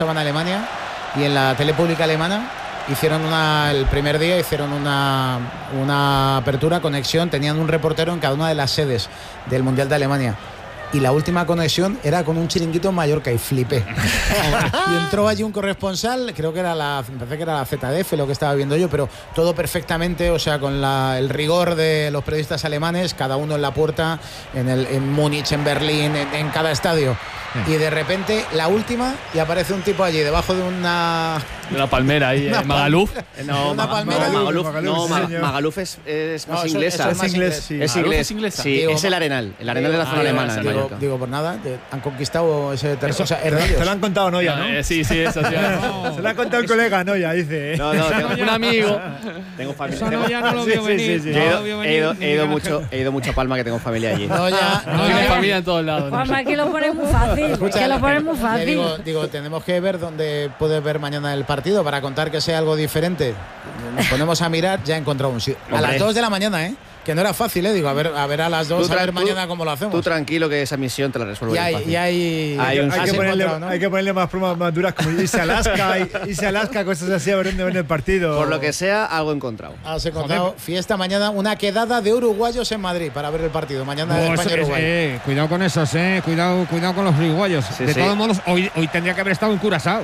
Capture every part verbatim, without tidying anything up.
estaban en Alemania y en la tele pública alemana hicieron una, el primer día hicieron una, una apertura, conexión, tenían un reportero en cada una de las sedes del Mundial de Alemania. Y la última conexión era con un chiringuito en Mallorca y flipé. Y entró allí un corresponsal, creo que era la, me parece que era la Z D F lo que estaba viendo yo, pero todo perfectamente, o sea, con la, el rigor de los periodistas alemanes, cada uno en la puerta, en, el, en Múnich, en Berlín, en, en cada estadio. Y de repente, la última, y aparece un tipo allí, debajo de una... Una palmera ahí, una eh, Magaluf. No, una palmera. Magaluf, Magaluf, no, sí, Ma- señor. Magaluf es, es más No, eso- inglesa. eso es más inglés, sí. Es Magaluf inglés. es inglesa. Sí, Digo, es el Arenal. El Arenal de la zona ah, alemana. digo, de Digo, Mallorca. digo, por nada, de- han conquistado ese territorio. O sea, es de Te ellos. lo han contado Noya, ¿no? Eh, sí, sí, eso sí. No. Se lo ha contado un colega Noya, dice. No, no, tengo Un amigo. Tengo familia. Eso tengo- no, ya no lo Sí, vio sí, venir. sí, sí. Yo he No ido, lo vio he ido- venir, he ido Miguel mucho, Ángel. he ido mucho a Palma, que tengo familia allí. No, ya, no, Tiene ya. familia en todos lados. ¿no? Juanma, aquí lo pone muy fácil. Escucha, que lo pone muy le fácil. Digo, digo, tenemos que ver dónde puedes ver mañana el partido para contar que sea algo diferente. Nos ponemos a mirar, ya he encontrado un sitio. A Hombre. las dos de la mañana, ¿eh? Que no era fácil, ¿eh? Digo, a ver, a ver a las dos, Tú a tra- ver tú- mañana cómo lo hacemos. Tú tranquilo, que esa misión te la resuelvo Y yo hay, fácil. y hay, Hay un- Hay has que, ponerle, encontrado, ¿no? hay que ponerle más pruebas más duras, como irse a Alaska, y- irse a Alaska, cosas así, a ver dónde ven el partido. Por lo que sea, algo he encontrado. Has encontrado fiesta mañana, una quedada de uruguayos en Madrid para ver el partido. Mañana de Oh, eso- España-Uruguay. eh, cuidado con esos, eh. Cuidado, cuidado con los uruguayos. Sí, de sí. todos modos, hoy, hoy tendría que haber estado en Curazao.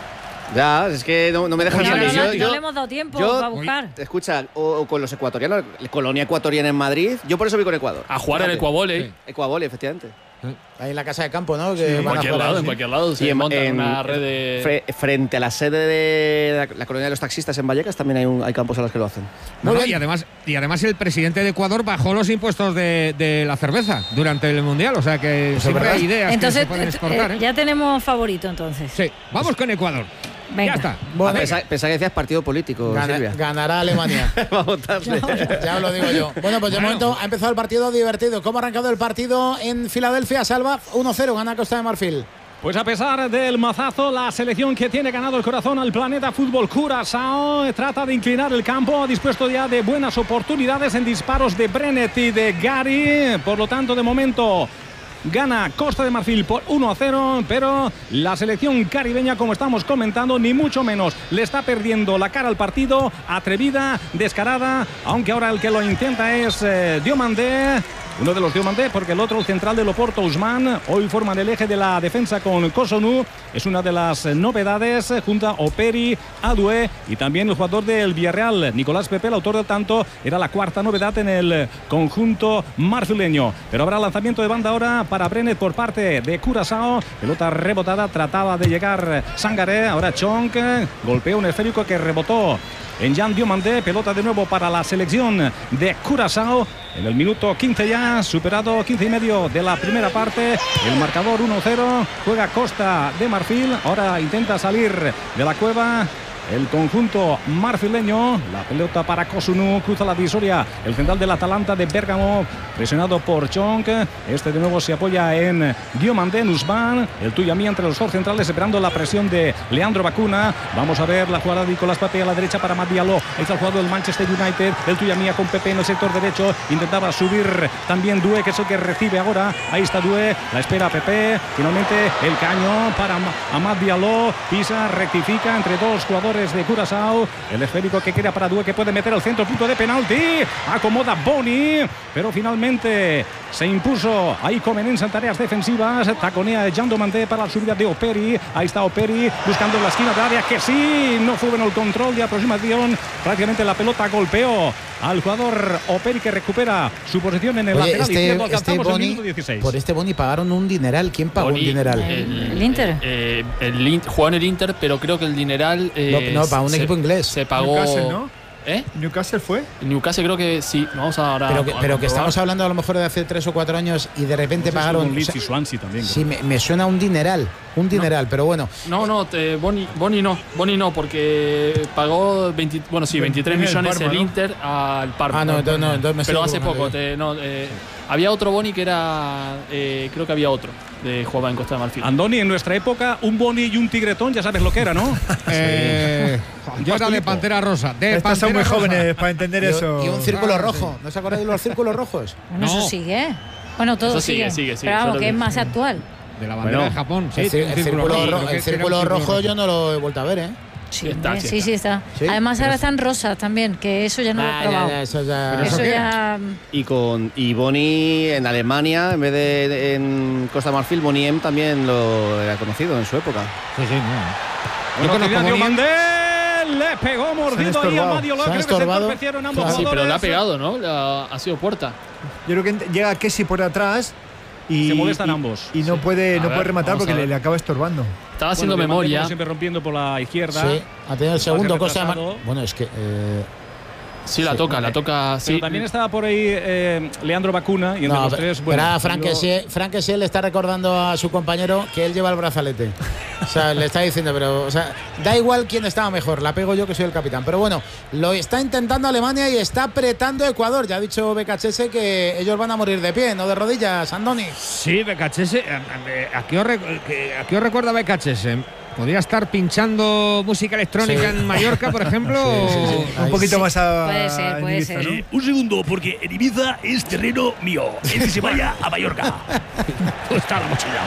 Ya, es que no, no me dejan No, no, salir. no, Yo- no yo- le hemos dado tiempo yo- para buscar. Escucha, o, o con los ecuatorianos, colonia ecuatoriana en Madrid, yo por eso voy con Ecuador. A jugar en Fíjate. Ecuavole. Ecuavole, efectivamente. Ahí en la casa de campo, ¿no? Que En van a cualquier jugar lado, ahí, en sí. cualquier lado. Se Y en- monta en- una red de. Fre- frente a la sede de la, la colonia de los taxistas en Vallecas también hay, un, hay campos a los que lo hacen. No, Muy no, bien. y además, y además el presidente de Ecuador bajó los impuestos de, de la cerveza durante el mundial, o sea que es siempre verdad. hay ideas Entonces, que se pueden eh, exportar, eh, ¿eh? ya tenemos favorito entonces. Sí, vamos con Ecuador. Venga. Ya está. Bueno, Ah, pensaba, pensaba que decías partido político, Gana- Silvia. ganará Alemania. Va a votarle. Ya os lo digo yo. Bueno, pues de Bueno. momento ha empezado el partido divertido. ¿Cómo ha arrancado el partido en Filadelfia? Salva uno cero, gana Costa de Marfil. Pues a pesar del mazazo, la selección que tiene ganado el corazón al planeta fútbol Curazao trata de inclinar el campo, dispuesto ya de buenas oportunidades en disparos de Brenet y de Gary. Por lo tanto, de momento gana Costa de Marfil por uno a cero, pero la selección caribeña, como estamos comentando, ni mucho menos le está perdiendo la cara al partido, atrevida, descarada, aunque ahora el que lo intenta es eh, Diomandé. Uno de los Diomandé, porque el otro, el central del Oporto, Usman, hoy forman el eje de la defensa con Cotonou. Es una de las novedades, junto a Operi, Adue y también el jugador del Villarreal, Nicolás Pepe, el autor del tanto, era la cuarta novedad en el conjunto marfileño. Pero habrá lanzamiento de banda ahora para Brenet por parte de Curazao. Pelota rebotada, trataba de llegar Sangaré, ahora Chonk, golpeó un esférico que rebotó en Jan Diomandé, pelota de nuevo para la selección de Curazao. En el minuto quince ya, superado quince y medio de la primera parte, el marcador uno cero, juega Costa de Marfil, ahora intenta salir de la cueva el conjunto marfileño, la pelota para Cotonou, cruza la divisoria, el central del Atalanta de Bérgamo, presionado por Chonk, este de nuevo se apoya en Diomandé, Usman, el tuyo a mí entre los dos centrales, esperando la presión de Leandro Bacuna. Vamos a ver la jugada de Nicolás Pepe a la derecha para Amad Diallo, ahí está el jugador del Manchester United, el tuyo a mí con Pepe en el sector derecho, intentaba subir también Due, que es el que recibe ahora, ahí está Due, la espera Pepe, finalmente el caño para Amad Diallo, pisa, rectifica entre dos jugadores de Curazao, el esférico que queda para Due, que puede meter al centro, punto de penalti, acomoda Boni, pero finalmente se impuso ahí Comen en tareas defensivas, taconea Jan Diomandé para la subida de Operi, ahí está Operi buscando la esquina de área, que sí, no fue en el control de aproximación, prácticamente la pelota golpeó al jugador Operi, que recupera su posición en el Oye, lateral este, izquierdo. este Alcanzamos el Boni, minuto dieciséis. por este Boni pagaron un dineral. ¿Quién pagó Boni, un dineral? El- el Inter. Eh, el In- jugó en el Inter, pero creo que el dineral. eh, No, no, para un se- equipo inglés. Se pagó. Newcastle, ¿no? ¿Eh? Newcastle fue. Newcastle creo que sí. Vamos ahora. pero que, a pero que comprobar. estamos hablando a lo mejor de hace tres o cuatro años y de repente pagaron. Con o Leeds sea, y Swansea también. sí, me, me suena un dineral. Un dineral, pero bueno. No, no, te- Boni, Boni no. Boni no, porque pagó veinte, bueno, sí, veintitrés Tiene el millones Parma, el ¿no? Inter al Parma. Ah, no, entonces no, entonces me Pero estoy hace poco. equivocando te- no, eh, había otro Boni que era. eh, creo que había otro. De jugaba en Costa de Marfil. Andoni, en nuestra época, un Boni y un tigretón, ya sabes lo que era, ¿no? Eh, yo era de Pantera Rosa. De Estas son muy Pantera Rosa. jóvenes para entender Y, eso. y un círculo Ah, rojo. ¿No se acuerdan de los círculos rojos? Bueno, No. eso sigue. Bueno, todo Eso sigue, sigue. sigue, sigue, Pero vamos, solo que que- es más actual. de la bandera Bueno, de Japón. Sí, el, tiene un el círculo, rojo, ro- creo que el tiene círculo un rojo yo no lo he vuelto a ver, ¿eh? Sí, Sí está, hombre, sí sí, está. sí está. Sí. Además ahora Pero están rosas también, que eso ya no lo he Ah, probado. ya, ya, eso ya. Pero Eso ¿eso qué ya. Y con y Boni en Alemania, en vez de, de- en Costa de Marfil, Boni M también lo era conocido en su época. Sí, sí, no. Yo Bueno, conozco Diadio Boni- Mandel, le pegó mordido ahí a estorbado. Madio Lo, Se han creo que se estorbado. entorpecieron ambos Claro. Sí, pero le ha jugadores. pegado, ¿no? Le ha, ha sido puerta. Yo creo que ent- llega Kessi por atrás y, Se molestan y- ambos. y no Sí. puede, A no ver, puede rematar vamos porque a le, ver. le acaba estorbando. Estaba haciendo Bueno, Diamante, memoria. como siempre rompiendo por la izquierda. Sí, ha tenido el segundo, Pase cosa más. retrasado. Bueno, es que. eh, Sí, la Sí, toca, la eh, toca. Pero Sí. también estaba por ahí eh, Leandro Bacuna y entre no, los pero tres, bueno. ahora Frank lo- Kessié- Frank Kessié le está recordando a su compañero que él lleva el brazalete. O sea, le está diciendo, pero o sea, da igual quién estaba mejor, la pego yo que soy el capitán. Pero bueno, lo está intentando Alemania y está apretando Ecuador. Ya ha dicho Becachese que ellos van a morir de pie, no de rodillas, Andoni. Sí, Becachese. ¿A qué os, re- que- a qué os recuerda Becachese? ¿Podría estar pinchando música electrónica Sí. en Mallorca, por ejemplo? Sí, sí, sí. Un Ahí poquito sí. más a Puede ser, en puede Ibiza, ser. ¿no? Eh, un segundo, porque en Ibiza es terreno mío. Es que se vaya a Mallorca. ¿Dónde está la mochila?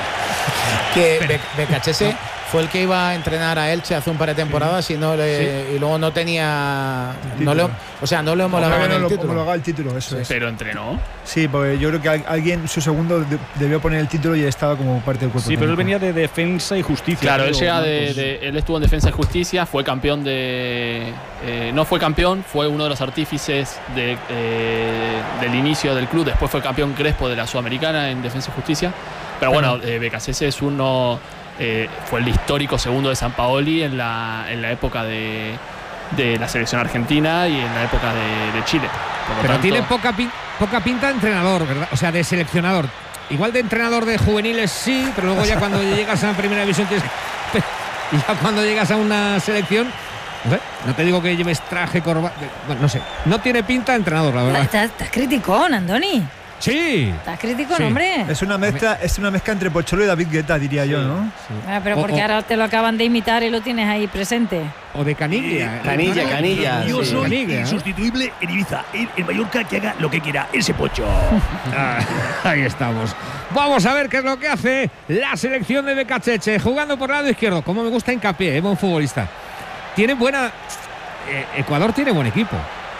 Que Be- Becachese fue el que iba a entrenar a Elche hace un par de temporadas y no le, y luego no tenía no le, o sea, no le homologaba Todavía no el lo título. homologaba el título, eso es. Pero entrenó. Sí, porque yo creo que al- alguien, su segundo, de- debió poner el título y estaba como parte del cuerpo Sí, pero él técnico. venía de Defensa y Justicia. Claro, él creo, llega de, Marcos. de- él estuvo en Defensa y Justicia, fue campeón de, eh, no fue campeón, fue uno de los artífices de, eh, del inicio del club. Después fue campeón Crespo de la Sudamericana en Defensa y Justicia. Pero bueno, eh, Becachese es uno, eh, fue el histórico segundo de San Paoli en la, en la época de, de la selección argentina y en la época de, de Chile. Por lo Pero tanto, tiene poca, pin- poca pinta de entrenador, ¿verdad? O sea, de seleccionador. Igual de entrenador de juveniles sí, pero luego ya cuando llegas a la primera división tienes que- y ya cuando llegas a una selección, no sé, no te digo que lleves traje, corbata, bueno, no sé. No tiene pinta de entrenador, la verdad. Estás, estás criticón, Andoni. Sí. Estás criticón, Sí. hombre. Es una mezcla, es una mezcla entre Pocholo y David Guetta, diría yo, ¿no? Ah, pero O- porque o- ahora te lo acaban de imitar y lo tienes ahí presente. O de Canilla. Canilla, Canilla. Yo sí. soy Canilla, ¿eh? insustituible en Ibiza. En, en Mallorca que haga lo que quiera. Ese pocho. Ah, ahí estamos. Vamos a ver qué es lo que hace la selección de Becachese, jugando por el lado izquierdo. Como me gusta hincapié, es buen futbolista. Tiene buena. eh, Ecuador tiene buen equipo.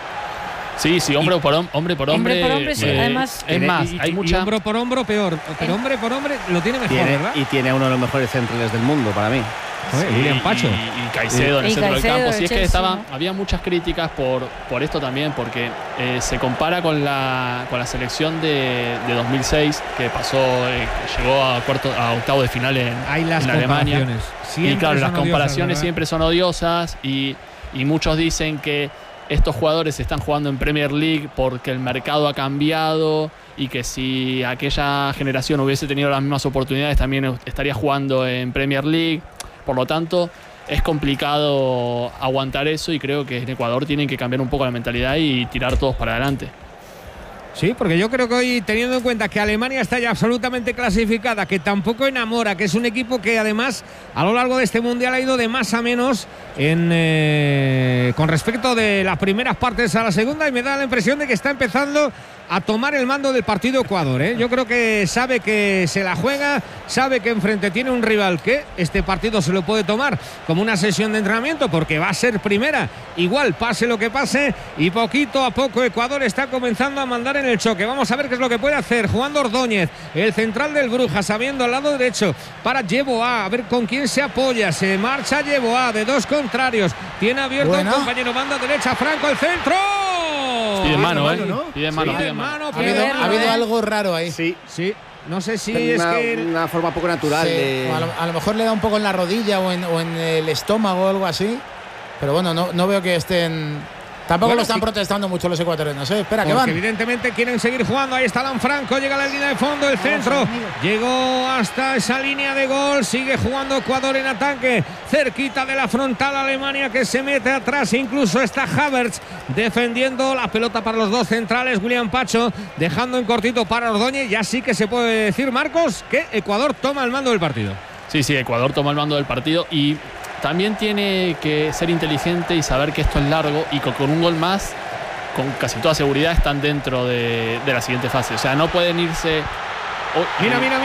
sí, sí, hombre por, hom- hombre por hombre. Hombre por hombre, sí, además- Es más, Y- y- hay y mucha. hombro por hombro peor. Pero hombre por hombre lo tiene mejor, Tiene, ¿verdad? y tiene a uno de los mejores centrales del mundo para mí. Joder, Sí, William Pacho. Y, y Caicedo en el Y centro Caicedo, del campo. Si es que Chelsea, estaba, ¿no? había muchas críticas por, por esto también, porque eh, se compara con la, con la selección de, de dos mil seis, que pasó, eh, que llegó a cuarto, a octavo de final en, Hay las en Alemania. comparaciones. Y Siempre claro, las son odiosas, comparaciones ¿verdad? siempre son odiosas y, y muchos dicen que estos jugadores están jugando en Premier League porque el mercado ha cambiado y que si aquella generación hubiese tenido las mismas oportunidades también estaría jugando en Premier League. Por lo tanto, es complicado aguantar eso y creo que en Ecuador tienen que cambiar un poco la mentalidad y tirar todos para adelante. Sí, porque yo creo que hoy, teniendo en cuenta que Alemania está ya absolutamente clasificada, que tampoco enamora, que es un equipo que además a lo largo de este mundial ha ido de más a menos en, eh, con respecto de las primeras partes a la segunda, y me da la impresión de que está empezando a tomar el mando del partido Ecuador, ¿eh? Yo creo que sabe que se la juega, sabe que enfrente tiene un rival que este partido se lo puede tomar como una sesión de entrenamiento porque va a ser primera, igual pase lo que pase, y poquito a poco Ecuador está comenzando a mandar en el choque. Vamos a ver qué es lo que puede hacer jugando Ordóñez, el central del Brujas, sabiendo al lado derecho para Yeboah, a ver con quién se apoya. Se marcha Yeboah de dos contrarios, tiene abierto Bueno. un compañero, banda derecha, Franco, el centro. Pide mano, mano, ¿eh? ¿no? Pide mano, Sí, pide de mano. mano, Ha pide habido, mano, ha habido ¿eh? algo raro ahí. Sí. Sí, no sé si Pero es una, que una forma poco natural Sí, de. o a, lo, a lo mejor le da un poco en la rodilla o en, o en el estómago o algo así. Pero bueno, no, no veo que estén. Tampoco Bueno, lo están sí. protestando mucho los ecuatorianos, ¿eh? Espera, que porque van. evidentemente quieren seguir jugando. Ahí está Alan Franco, llega a la línea de fondo, el centro llegó hasta esa línea de gol, sigue jugando Ecuador en ataque, cerquita de la frontal Alemania, que se mete atrás, incluso está Havertz defendiendo la pelota para los dos centrales, William Pacho dejando en cortito para Ordóñez. Ya sí que se puede decir, Marcos, que Ecuador toma el mando del partido. Sí, sí, Ecuador toma el mando del partido y también tiene que ser inteligente y saber que esto es largo y que con un gol más, con casi toda seguridad, están dentro de, de la siguiente fase. O sea, no pueden irse. Oh, Mira, mira, mira el balón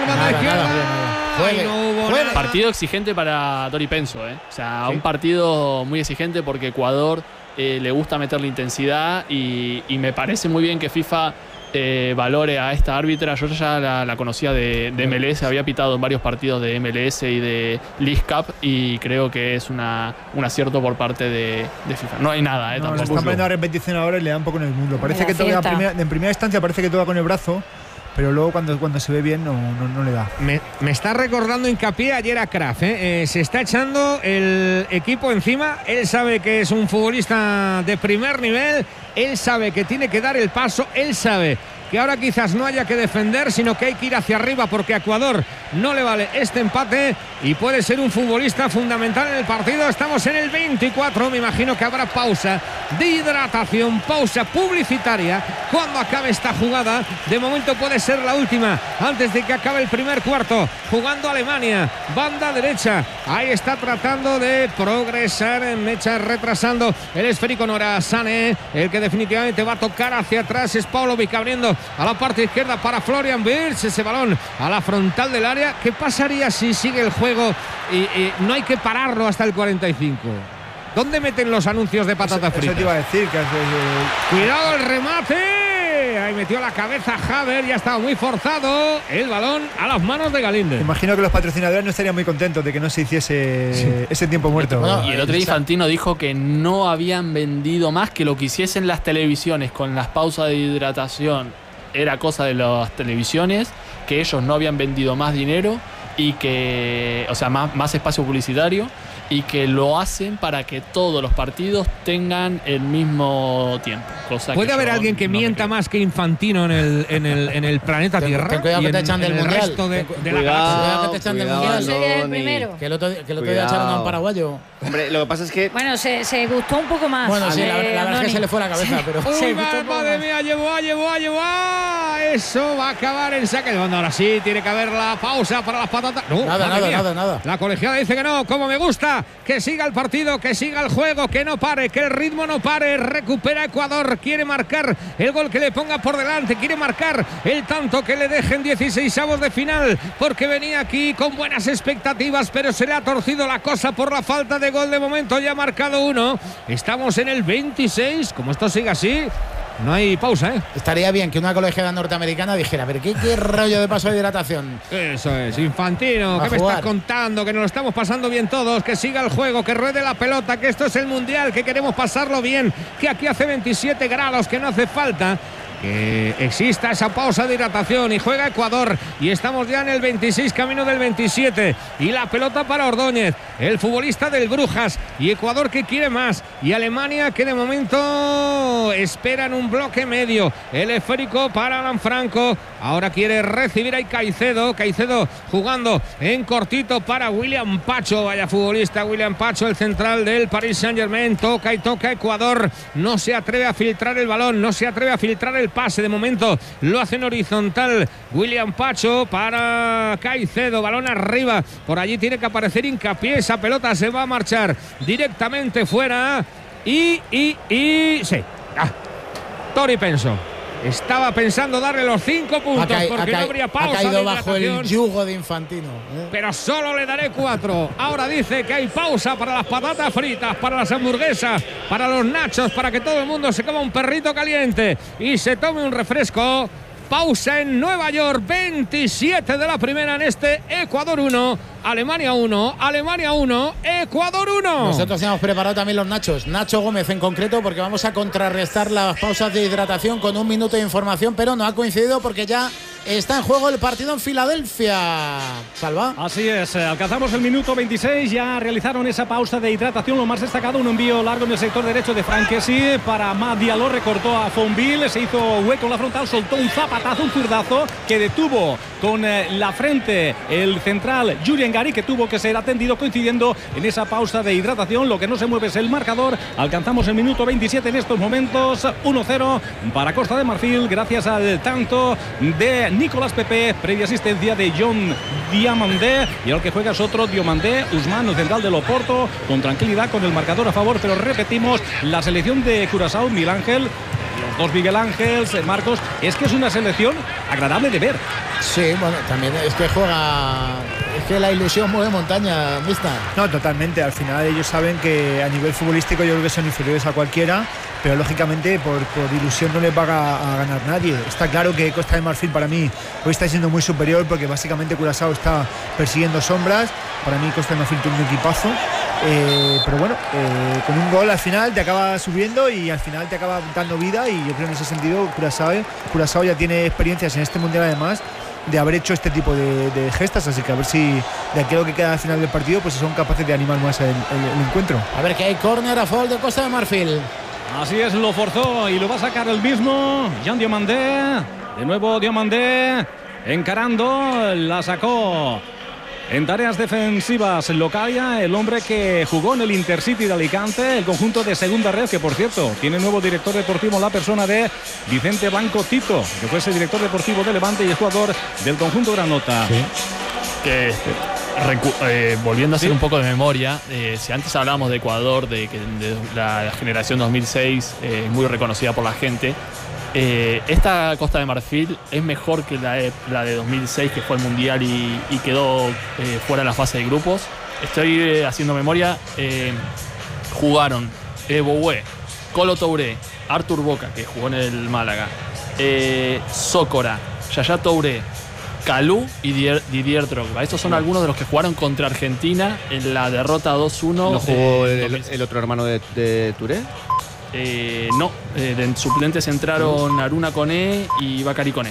banda Nada, izquierda. nada, nada. Juegue, Ay, no hubo juegue. nada. Partido exigente para Dori Penso, ¿eh? O sea, Sí. un partido muy exigente porque Ecuador eh, le gusta meterle intensidad y, y me parece muy bien que FIFA eh, valore a esta árbitra. Yo ya la, la conocía de, de M L S, había pitado en varios partidos de M L S y de League Cup y creo que es una, un acierto por parte de, de FIFA. No hay nada, ¿eh? No, Tampoco. están poniendo a repetición ahora y le dan un poco en el mundo. Parece Le que toca en acierta. primera, en primera instancia parece que toca con el brazo, pero luego cuando, cuando se ve bien no, no, no le da. Me, me está recordando hincapié ayer a Kraft, ¿eh? Eh, se está echando el equipo encima. Él sabe que es un futbolista de primer nivel. Él sabe que tiene que dar el paso. Él sabe que ahora quizás no haya que defender, sino que hay que ir hacia arriba porque a Ecuador no le vale este empate y puede ser un futbolista fundamental en el partido. Estamos en el veinticuatro, me imagino que habrá pausa de hidratación, pausa publicitaria cuando acabe esta jugada. De momento puede ser la última antes de que acabe el primer cuarto. Jugando Alemania, banda derecha, ahí está tratando de progresar en mecha, retrasando el esférico. No era Sané el que definitivamente va a tocar hacia atrás, es Paulovic abriendo a la parte izquierda para Florian Wirtz, ese balón a la frontal del área. ¿Qué pasaría si sigue el juego y, y no hay que pararlo hasta el cuarenta y cinco? ¿Dónde meten los anuncios de patatas Eso, eso fritas? te iba a decir que es, eh, Cuidado el remate, ahí metió la cabeza Haver, ya estaba muy forzado el balón a las manos de Galíndez. imagino que los patrocinadores no estarían muy contentos de que no se hiciese Sí. ese tiempo muerto. Bueno, Y el otro día Infantino dijo que no habían vendido más, que lo que hiciesen las televisiones con las pausas de hidratación era cosa de las televisiones, que ellos no habían vendido más dinero y que, o sea, más, más espacio publicitario, y que lo hacen para que todos los partidos tengan el mismo tiempo. Cosa ¿Puede que haber yo alguien que no me mienta creo. más que Infantino en el, en el, en el planeta Ten- Tierra? ten cuidado y que te en- echan del en el Mundial. resto de, Ten- de la Cuidado, galaxia. Cuidado que te echan del cuidado, mundial. Yo soy el Andoni. primero. Que el otro, día- que el otro día Cuidado. echaron a un paraguayo. Hombre, lo que pasa es que Bueno, se, se gustó un poco más. Bueno, sí, la, la eh, verdad es que Andoni. se le fue la cabeza, pero. Uy, Se ma- gustó un poco madre más. mía, llevó, llevó, llevó. Eso va a acabar en saque de banda. Ahora sí, tiene que haber la pausa para las patatas. No, Nada, madre nada, mía. nada, nada. La colegiada dice que no, como me gusta, que siga el partido, que siga el juego, que no pare, que el ritmo no pare. Recupera Ecuador, quiere marcar el gol que le ponga por delante, quiere marcar el tanto que le dejen dieciseisavos de final, porque venía aquí con buenas expectativas, pero se le ha torcido la cosa por la falta de gol. De momento ya ha marcado uno. Estamos en el veintiséis. Como esto sigue así, no hay pausa, ¿eh? Estaría bien que una colegiada norteamericana dijera, a ver, ¿qué, qué rollo de paso de hidratación? Eso es, Infantino, A ¿qué me jugar. estás contando? Que nos lo estamos pasando bien todos, que siga el juego, que ruede la pelota, que esto es el Mundial, que queremos pasarlo bien, que aquí hace veintisiete grados, que no hace falta que exista esa pausa de hidratación. Y juega Ecuador y estamos ya en el veintiséis, camino del veintisiete, y la pelota para Ordóñez, el futbolista del Brujas. Y Ecuador que quiere más, y Alemania que de momento espera en un bloque medio. El esférico para Alan Franco, ahora quiere recibir a Caicedo. Caicedo jugando en cortito para William Pacho, vaya futbolista William Pacho, el central del Paris Saint-Germain. Toca y toca Ecuador, no se atreve a filtrar el balón, no se atreve a filtrar el pase. De momento lo hacen horizontal William Pacho para Caicedo, balón arriba, por allí tiene que aparecer Hincapié. Esa pelota se va a marchar directamente fuera y, y, y sí, ah, Dori Penso estaba pensando darle los cinco puntos Ha, ca- porque ha no ca- habría ha pausa caído de bajo el hidratación, yugo de Infantino. ¿eh? pero solo le daré cuatro. Ahora dice que hay pausa para las patatas fritas, para las hamburguesas, para los nachos, para que todo el mundo se coma un perrito caliente y se tome un refresco. Pausa en Nueva York, veintisiete de la primera en este Ecuador uno, Alemania uno, Alemania uno, Ecuador uno. Nosotros hemos preparado también los nachos, Nacho Gómez en concreto, porque vamos a contrarrestar las pausas de hidratación con un minuto de información, pero no ha coincidido porque ya está en juego el partido en Filadelfia. Salva. Así es, eh, alcanzamos el minuto veintiséis, ya realizaron esa pausa de hidratación. Lo más destacado, un envío largo en el sector derecho de Franquesi para Matt Diallo, recortó a Fonville, se hizo hueco en la frontal, soltó un zapatazo, un zurdazo que detuvo con eh, la frente el central Julian Gary, que tuvo que ser atendido coincidiendo en esa pausa de hidratación. Lo que no se mueve es el marcador. Alcanzamos el minuto veintisiete en estos momentos, uno cero para Costa de Marfil, gracias al tanto de Nicolás Pepe, previa asistencia de John Diamandé, y el que juega es otro Diomandé, Usman, el central del Oporto, con tranquilidad, con el marcador a favor. Pero repetimos, la selección de Curazao, Miguel Ángel, los dos Miguel Ángels, Marcos, es que es una selección agradable de ver. Sí, bueno, también es que juega. Es que la ilusión mueve montaña, Mista. No, totalmente. Al final ellos saben que a nivel futbolístico yo creo que son inferiores a cualquiera, pero lógicamente por, por ilusión no les va a, a ganar nadie. Está claro que Costa de Marfil para mí hoy está siendo muy superior porque básicamente Curazao está persiguiendo sombras. Para mí Costa de Marfil tiene un equipazo. Eh, pero bueno, eh, con un gol al final te acaba subiendo y al final te acaba dando vida, y yo creo en ese sentido Curazao, Curazao ya tiene experiencias en este mundial además de haber hecho este tipo de, de gestas, así que a ver si de aquí a lo que queda al final del partido pues son capaces de animar más el, el, el encuentro. A ver que hay córner a favor de Costa de Marfil. Así es, lo forzó y lo va a sacar el mismo Jean Diomandé. De nuevo Diomandé encarando, la sacó en tareas defensivas Localia, el hombre que jugó en el Intercity de Alicante, el conjunto de segunda red, que por cierto tiene nuevo director deportivo, la persona de Vicente Blanco Tito, que fue ese director deportivo de Levante y el jugador del conjunto Granota. Sí. Que, eh, volviendo a hacer sí. un poco de memoria, eh, si antes hablábamos de Ecuador, de, de la generación dos mil seis, eh, muy reconocida por la gente, Eh, esta Costa de Marfil es mejor que la de, la de dos mil seis, que fue el Mundial y, y quedó eh, fuera de la fase de grupos. Estoy eh, haciendo memoria. Eh, jugaron Eboué, Colo Touré, Artur Boca, que jugó en el Málaga, eh, Zócora, Yaya Touré, Calú y Didier, Didier Drogba. Estos son algunos de los que jugaron contra Argentina en la derrota dos uno. ¿No jugó el, el otro hermano de, de Touré? Eh, no, eh, de suplentes entraron Aruna Koné y Bakary Koné.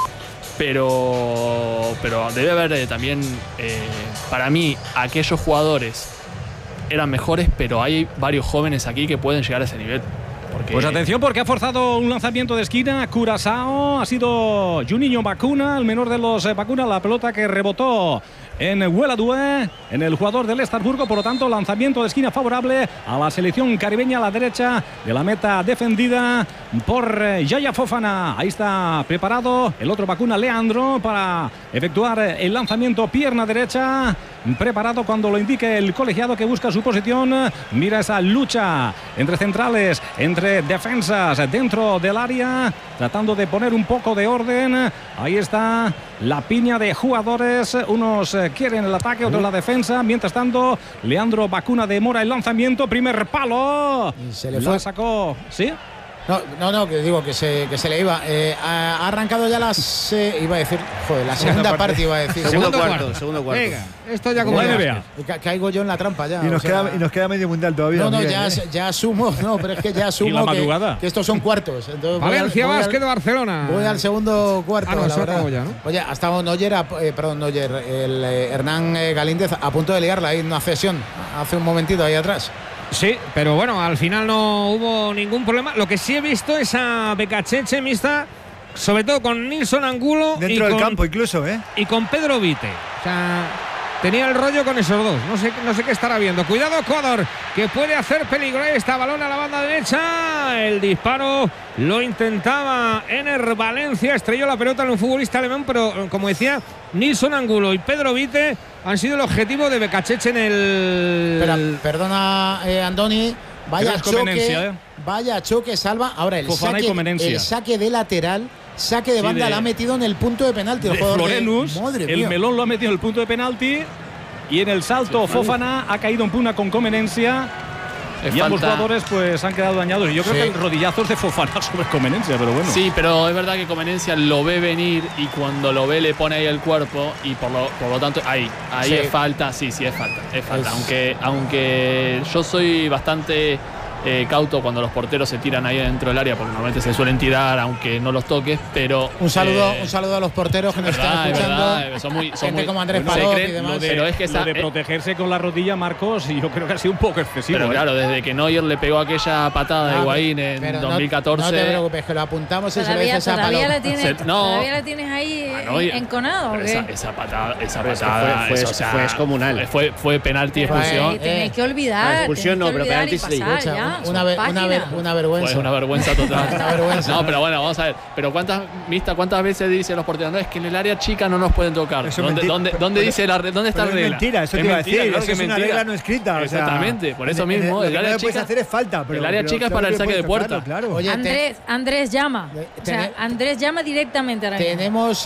Pero, pero debe haber eh, también, eh, para mí, aquellos jugadores eran mejores, pero hay varios jóvenes aquí que pueden llegar a ese nivel. Porque... Pues atención, porque ha forzado un lanzamiento de esquina Curazao. Ha sido Juninho Bacuna, el menor de los eh, Bacuna, la pelota que rebotó en Hueladue, en el jugador del Estrasburgo. Por lo tanto, lanzamiento de esquina favorable a la selección caribeña a la derecha de la meta, defendida por eh, Yaya Fofana. Ahí está preparado el otro Bacuna, Leandro, para efectuar el lanzamiento pierna derecha. Preparado cuando lo indique el colegiado, que busca su posición. Mira esa lucha entre centrales, entre defensas dentro del área, tratando de poner un poco de orden. Ahí está la piña de jugadores. Unos quieren el ataque, otros la defensa. Mientras tanto, Leandro Bacuna demora el lanzamiento. Primer palo. Y se le fue. La sacó. ¿Sí? No, no, no, que digo que se, que se le iba. Eh, ha arrancado ya las. Eh, iba a decir. Joder, la segunda parte. parte iba a decir. Segundo, segundo cuarto, cuarto, segundo cuarto. Venga, esto ya como N B A. Ca caigo yo en la trampa ya. Y nos, sea, queda, y nos queda medio mundial todavía. No, no, bien, ya, ¿eh? ya asumo. No, pero es que ya asumo que, que estos son cuartos. Entonces Valencia, Básquet de Barcelona. Voy al segundo cuarto. Ah, no, la verdad. Ya, ¿no? Oye, ha estado Noyer, eh, perdón, Noyer, el eh, Hernán eh, Galíndez a punto de liarla ahí en una cesión hace un momentito ahí atrás. Sí, pero bueno, al final no hubo ningún problema. Lo que sí he visto es a Becacheche mixta, sobre todo con Nilson Angulo. Dentro y del con, campo incluso, ¿eh? Y con Pedro Vite. O sea, tenía el rollo con esos dos. No sé, no sé qué estará viendo. Cuidado, Ecuador, que puede hacer peligro. Esta balón a la banda derecha. El disparo lo intentaba Ener Valencia. Estrelló la pelota en un futbolista alemán, pero como decía, Nilson Angulo y Pedro Vite han sido el objetivo de Becacheche en el... Espera, perdona, eh, Andoni. Vaya choque, ¿eh? vaya choque, salva. Ahora el saque, el saque de lateral, saque de sí, banda, de, la ha metido en el punto de penalti. El de Florenus, de, madre el mía. melón lo ha metido en el punto de penalti. Y en el salto sí, Fofana ha caído en puna con Comenencia. Y ambos jugadores pues han quedado dañados. Y yo creo sí. que el rodillazo es de Fofana sobre Comenencia, pero bueno. Sí, pero es verdad que Comenencia lo ve venir y cuando lo ve le pone ahí el cuerpo y por lo, por lo tanto ahí, ahí sí. es falta, sí, sí es falta, es falta. Es... Aunque, aunque yo soy bastante eh, cauto cuando los porteros se tiran ahí dentro del área, porque normalmente se suelen tirar aunque no los toques, pero un saludo, eh, un saludo a los porteros que nos verdad, están escuchando. Verdad, son muy, son gente muy, como Andrés bueno, Palop cree, y demás. Lo de, pero es que esa, lo de protegerse con la rodilla, Marcos, y yo creo que ha sido un poco excesivo. Pero ¿eh? claro, desde que Neuer le pegó aquella patada no, de Higuaín en dos mil catorce. No, no te preocupes, que lo apuntamos y se lo dices a todavía Palop. la tienes, Se, no, todavía la tienes ahí ah, no, enconado. Esa, esa patada, esa pero patada fue, fue, eso, o sea, fue descomunal. Fue, fue penalti, expulsión. Eh, tenéis que olvidar. Expulsión no, pero penalti sí. verdad. Una, ver, una, ver, una vergüenza. Fue una vergüenza total. Una vergüenza. No, pero bueno, vamos a ver. Pero cuántas, Mista, ¿cuántas veces dicen los porteros? No, es que en el área chica no nos pueden tocar. Eso ¿Dónde, mentira. dónde, Pero- dónde pero- dice la re- dónde está la Pero es regla? mentira, eso Es te iba a mentira, decir. claro Eso que es una mentira. regla no escrita. O sea, Exactamente, por eso en- mismo. Lo El que no área le puedes chica, hacer es falta. Pero, el área pero chica es claro para el que saque de puedes puerta. tocarlo, Claro. Oye, te- Andrés, Andrés llama. Le- O sea, tene- Andrés llama directamente ahora mismo. Tenemos,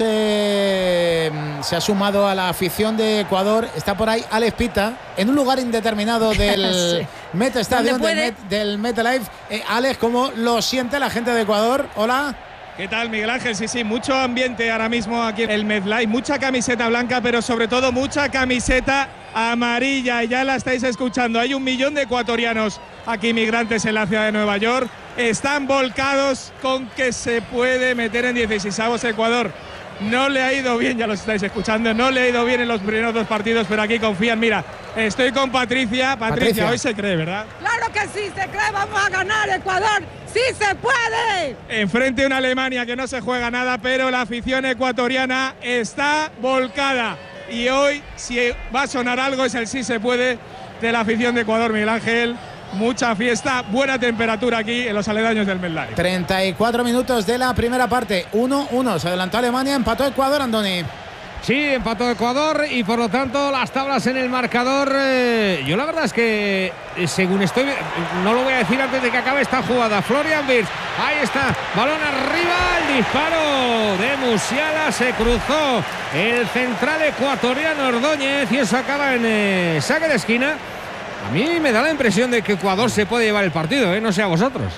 eh, se ha sumado a la afición de Ecuador, está por ahí Alex Pita, en un lugar indeterminado del Sí. Meta Stadium, ¿Dónde del, puede? Met, del MetLife. Eh, Alex, ¿cómo lo siente la gente de Ecuador? Hola. ¿Qué tal, Miguel Ángel? Sí, sí, mucho ambiente ahora mismo aquí en el MetLife, mucha camiseta blanca, pero sobre todo mucha camiseta amarilla. Y ya la estáis escuchando. Hay un millón de ecuatorianos aquí, migrantes en la ciudad de Nueva York. Están volcados con que se puede meter en dieciseisavos Ecuador. No le ha ido bien, ya lo estáis escuchando, no le ha ido bien en los primeros dos partidos, pero aquí confían. Mira, estoy con Patricia. Patricia, Patricia. hoy se cree, ¿verdad? Claro que sí se cree, vamos a ganar Ecuador, sí se puede. Enfrente a una Alemania que no se juega nada, pero la afición ecuatoriana está volcada. Y hoy, si va a sonar algo, es el sí se puede de la afición de Ecuador, Miguel Ángel. Mucha fiesta, buena temperatura aquí en los aledaños del MetLife. treinta y cuatro minutos de la primera parte. uno uno. Se adelantó Alemania, empató Ecuador, Andoni. Sí, empató Ecuador y por lo tanto las tablas en el marcador. Eh, yo la verdad es que eh, según estoy, no lo voy a decir antes de que acabe esta jugada. Florian Wirtz, ahí está, balón arriba, el disparo de Musiala, se cruzó el central ecuatoriano Ordóñez y eso acaba en eh, saque de esquina. A mí me da la impresión de que Ecuador se puede llevar el partido, ¿eh? No sé a vosotros.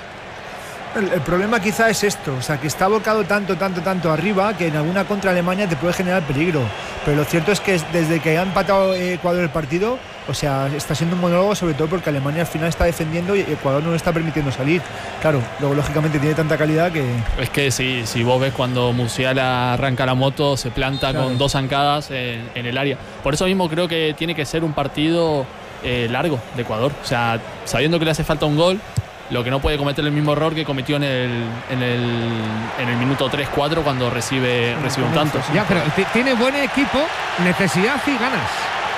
El, el problema quizá es esto, o sea, que está volcado tanto, tanto, tanto arriba que en alguna contra Alemania te puede generar peligro. Pero lo cierto es que es- desde que ha empatado eh, Ecuador el partido, o sea, está siendo un monólogo, sobre todo porque Alemania al final está defendiendo y Ecuador no le está permitiendo salir. Claro, luego lógicamente tiene tanta calidad que... Es que si, si vos ves cuando Musiala arranca la moto, se planta Claro. con dos zancadas en, en el área. Por eso mismo creo que tiene que ser un partido eh, largo de Ecuador. O sea, sabiendo que le hace falta un gol, lo que no puede cometer el mismo error que cometió en el, en el, en el minuto tres cuatro cuando recibe, recibe un tanto. Ya, pero t- tiene buen equipo, necesidad y ganas.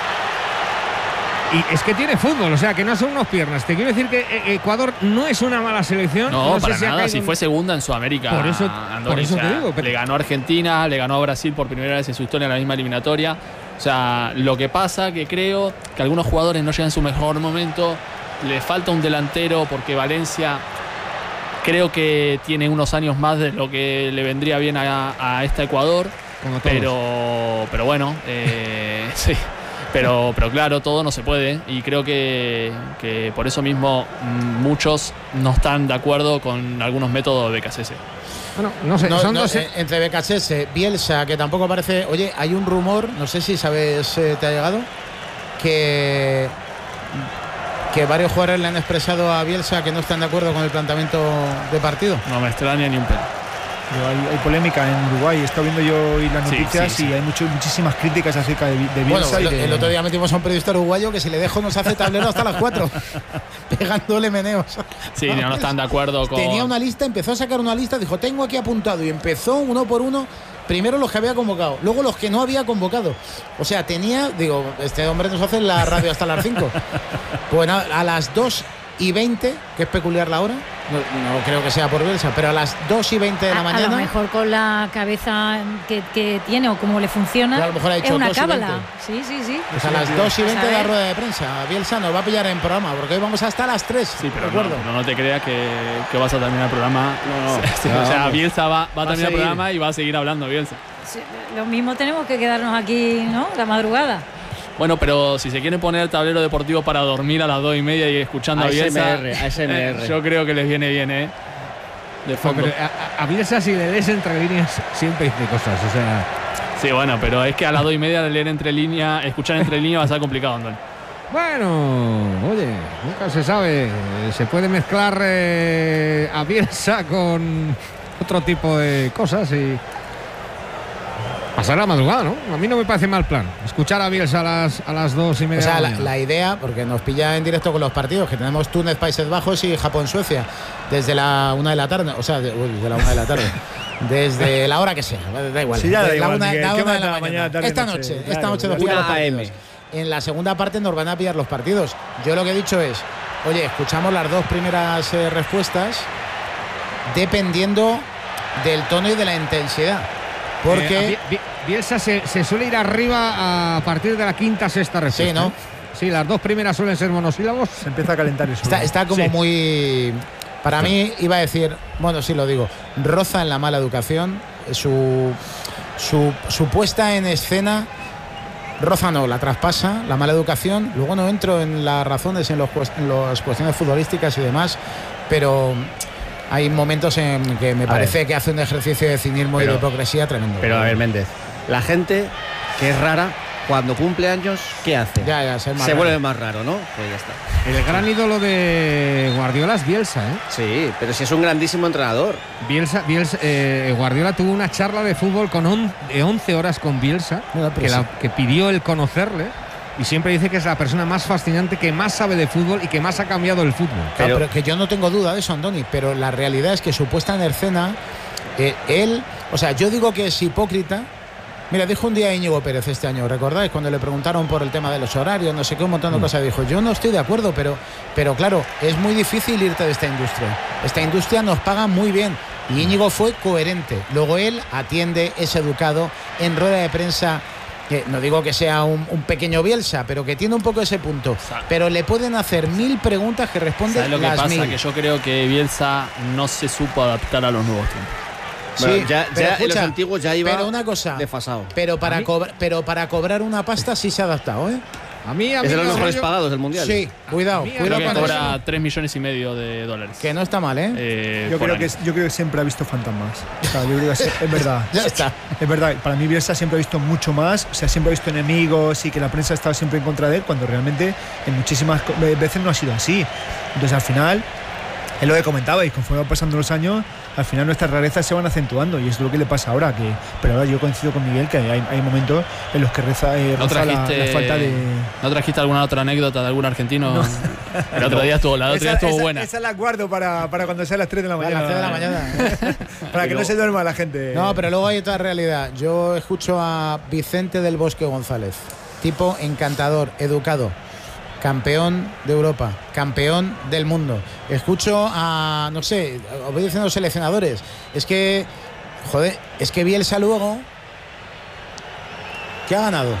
Y es que tiene fútbol, o sea, que no son unos piernas. Te quiero decir que eh, Ecuador no es una mala selección. No, sé para si ha nada, caído si en- fue segunda en Sudamérica. Por eso- Andoni, por eso o sea, te digo, pero- Le ganó a Argentina, le ganó a Brasil por primera vez en su historia en la misma eliminatoria. O sea, lo que pasa que creo que algunos jugadores no llegan en su mejor momento. Le falta un delantero porque Valencia creo que tiene unos años más de lo que le vendría bien a, a este Ecuador. Como todos. Pero, pero bueno, eh, sí. Pero, pero claro, todo no se puede y creo que, que por eso mismo mm, muchos no están de acuerdo con algunos métodos de Becasese. Bueno, no sé, No, son no, dos. eh, entre Becasese, Bielsa, que tampoco aparece. Oye, hay un rumor, no sé si sabes, eh, te ha llegado, que, que varios jugadores le han expresado a Bielsa que no están de acuerdo con el planteamiento de partido. No me extraña ni un pelo. Pero hay, hay polémica en Uruguay, he estado viendo yo hoy las Sí, noticias sí, y sí. hay mucho, muchísimas críticas acerca de, de Bueno, Bielsa el, y de... el otro día metimos a un periodista uruguayo que si le dejo nos hace tablero hasta las cuatro, pegándole meneos. Sí, no, no están de acuerdo con. Tenía una lista, empezó a sacar una lista, dijo, tengo aquí apuntado, y empezó uno por uno, primero los que había convocado, luego los que no había convocado. O sea, tenía, digo, este hombre nos hace la radio hasta las cinco. Pues nada, a las dos y veinte, que es peculiar la hora, no, no creo que sea por Bielsa, pero a las dos y veinte de la A- mañana... A lo mejor con la cabeza que, que tiene o cómo le funciona. Yo a lo mejor ha es dicho una dos y cábala. veinte. Sí, sí, sí. Pues a las dos y veinte de la saber. rueda de prensa. Bielsa nos va a pillar en programa, porque hoy vamos hasta las tres. Sí, pero no, recuerdo. pero no te creas que, que vas a terminar el programa. No, no. Sí, Ya, o sea, vamos. Bielsa va, va a Va a terminar el seguir. programa y va a seguir hablando Bielsa. Sí, lo mismo tenemos que quedarnos aquí, ¿no? La madrugada. Bueno, pero si se quieren poner el tablero deportivo para dormir a las dos y media y escuchando a, A Bielsa, S M R, a S M R. eh, yo creo que les viene bien, ¿eh? De No, fondo. pero a, a Bielsa, si le lees entre líneas, siempre dice cosas. O sea, Sí, bueno, pero es que a las dos y media leer entre líneas, escuchar entre líneas va a ser complicado, Andoni. bueno, oye, nunca se sabe. Se puede mezclar eh, a Bielsa con otro tipo de cosas y pasar la madrugada, ¿no? A mí no me parece mal plan. Escuchar a Bielsa a las, a las dos y media. O sea, de la la, mañana. la idea, porque nos pilla en directo con los partidos, que tenemos Túnez, Países Bajos y Japón-Suecia, desde la una de la tarde, o sea, de, uy, de la una de la tarde, desde la hora que sea, da igual. Sí, ya da Desde la igual, una, Miguel, la ¿qué una de más la da? mañana. Mañana, tarde, esta noche, noche, esta claro, noche nos una pillan los A M. partidos. En la segunda parte nos van a pillar los partidos. Yo lo que he dicho es, oye, escuchamos las dos primeras eh, respuestas dependiendo del tono y de la intensidad. Porque eh, Bielsa se, se suele ir arriba a partir de la quinta, sexta respuesta. Sí, ¿no? Sí, las dos primeras suelen ser monosílabos. Se empieza a calentar eso. Está, está como sí. muy... Para mí, iba a decir, bueno, sí lo digo, roza en la mala educación, su, su, su puesta en escena, roza no, la traspasa, la mala educación. Luego no entro en las razones, en, los, en las cuestiones futbolísticas y demás, pero hay momentos en que me a parece ver. que hace un ejercicio de cinismo Pero, y de hipocresía tremendo. Pero a ver, Méndez, la gente que es rara, cuando cumple años, ¿qué hace? Ya, ya, ser más Se raro. vuelve más raro, ¿no? Pues ya está. El gran ídolo de Guardiola es Bielsa, ¿eh? Sí, pero si es un grandísimo entrenador. Bielsa, Bielsa eh, Guardiola tuvo una charla de fútbol con on, de once horas con Bielsa, Mira, pero que, sí. la, que pidió el conocerle, y siempre dice que es la persona más fascinante, que más sabe de fútbol y que más ha cambiado el fútbol. Claro, Pero- pero que yo no tengo duda de eso, Andoni, pero la realidad es que su puesta en escena, eh, él, o sea, yo digo que es hipócrita. Mira, dijo un día Íñigo Pérez este año, ¿recordáis? Cuando le preguntaron por el tema de los horarios, no sé qué, un montón de Mm. cosas, dijo, yo no estoy de acuerdo, pero, pero claro, es muy difícil irte de esta industria. Esta industria nos paga muy bien. Y Íñigo fue coherente. Luego él atiende, es educado, en rueda de prensa, que no digo que sea un, un pequeño Bielsa, pero que tiene un poco ese punto. Pero le pueden hacer mil preguntas que responde ¿Sabes lo que las pasa? mil. Que yo creo que Bielsa no se supo adaptar a los nuevos tiempos. Bueno, Sí, ya, pero ya en los escucha, antiguos ya iba pero una cosa, desfasado. Pero ¿A para, mí? cobra- pero para cobrar una pasta sí se ha adaptado, ¿eh? A mí, a mí Es de los no, mejores yo- pagados del mundial. Sí, cuidado, A mí, a cuidado Creo que con cobra eso. tres millones y medio de dólares. Que no está mal, ¿eh? Eh, Yo por creo, que, año. es- yo creo que siempre ha visto fantasmas. O sea, yo creo que es, es verdad. Ya está. Es verdad, para mí Bielsa siempre ha visto mucho más, o sea, siempre ha visto enemigos y que la prensa ha estado siempre en contra de él, cuando realmente en muchísimas co- veces no ha sido así. Entonces al final, es lo que comentabais, conforme van pasando los años, al final nuestras rarezas se van acentuando y es lo que le pasa ahora. Que, pero ahora yo coincido con Miguel que hay, hay momentos en los que reza, eh, ¿No roza la, trajiste, la falta de... ¿No trajiste alguna otra anécdota de algún argentino? No. El otro día estuvo, la otra día esa, estuvo esa- buena. esa la guardo para, para cuando sea a las tres de la A mañana. las tres de la mañana. Para que no se duerma la gente. No, pero luego hay otra realidad. Yo escucho a Vicente del Bosque González, tipo encantador, educado, campeón de Europa, campeón del mundo. Escucho a, no sé, os voy diciendo seleccionadores. Es que, joder, es que Bielsa luego, ¿qué ha ganado?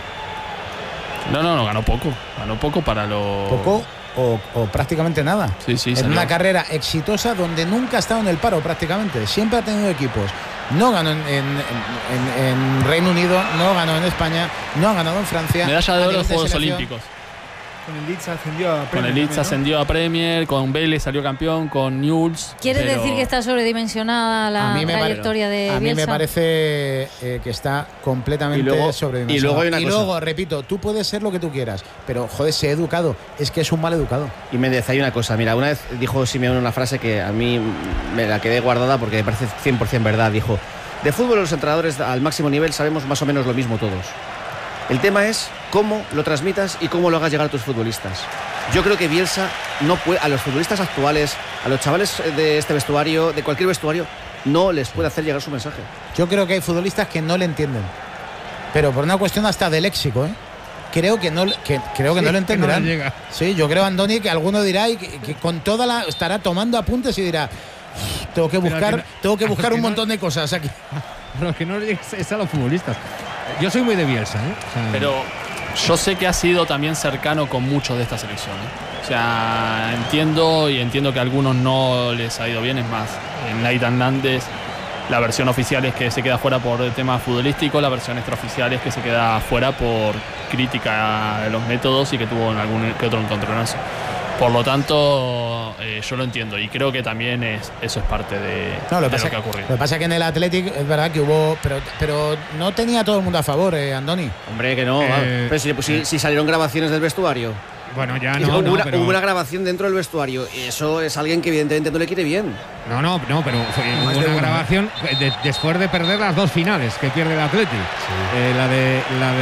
No, no, no, ganó poco. Ganó poco para lo. Poco o, o prácticamente nada. Sí, sí, en salió. una carrera exitosa donde nunca ha estado en el paro prácticamente. Siempre ha tenido equipos. No ganó en, en- en- en Reino Unido, no ganó en España, no ha ganado en Francia. Medalla A de oro en nivel los Juegos selección. Olímpicos. Con el Leeds ascendió a Con Premier el Leeds también, ¿no? ascendió a Premier, con Vélez salió campeón, con Newell's. ¿Quieres pero- decir que está sobredimensionada la A mí me pare- trayectoria de A mí me Bielsa? parece eh, que está completamente Y luego- sobredimensionado. y luego hay una Y cosa. luego, repito, tú puedes ser lo que tú quieras, pero joder, sé educado. Es que es un mal educado. Y Méndez, hay una cosa. Mira, una vez dijo Simeone una frase que a mí me la quedé guardada porque me parece cien por ciento verdad. Dijo, de fútbol los entrenadores al máximo nivel sabemos más o menos lo mismo todos. El tema es cómo lo transmitas y cómo lo hagas llegar a tus futbolistas. Yo creo que Bielsa no puede, a los futbolistas actuales, a los chavales de este vestuario, de cualquier vestuario, no les puede hacer llegar su mensaje. Yo creo que hay futbolistas que no le entienden, pero por una cuestión hasta de léxico, ¿eh? Creo que no, que, creo que Sí, no lo que no entenderán. le llega. Sí, yo creo, Andoni, que alguno dirá y que, que con toda la estará tomando apuntes y dirá, tengo que Pero buscar, que no- tengo que buscar que un no- montón de cosas aquí. Lo que no le llega es a los futbolistas. Yo soy muy de Bielsa, ¿eh? O sea, Pero yo sé que ha sido también cercano con muchos de esta selección. ¿eh? O sea, entiendo y entiendo que a algunos no les ha ido bien. Es más, en Nathan Nández, la versión oficial es que se queda fuera por el tema futbolístico, la versión extraoficial es que se queda fuera por crítica de los métodos y que tuvo en algún que otro encontronazo. Por lo tanto, eh, yo lo entiendo y creo que también es, eso es parte de, No, lo, de que pasa, lo que ha ocurrido. lo que pasa es que en el Athletic es verdad que hubo, pero, pero no tenía todo el mundo a favor, eh, Andoni. Hombre, que no. Eh, va. Pero si, pues si- si salieron grabaciones del vestuario. bueno, ya Y no, hubo, no, una, pero- hubo una grabación dentro del vestuario. Y eso es alguien que evidentemente no le quiere bien. No, no, no, pero fue Más hubo de una uno, grabación de- después de perder las dos finales que pierde el Athletic. Eh, la de la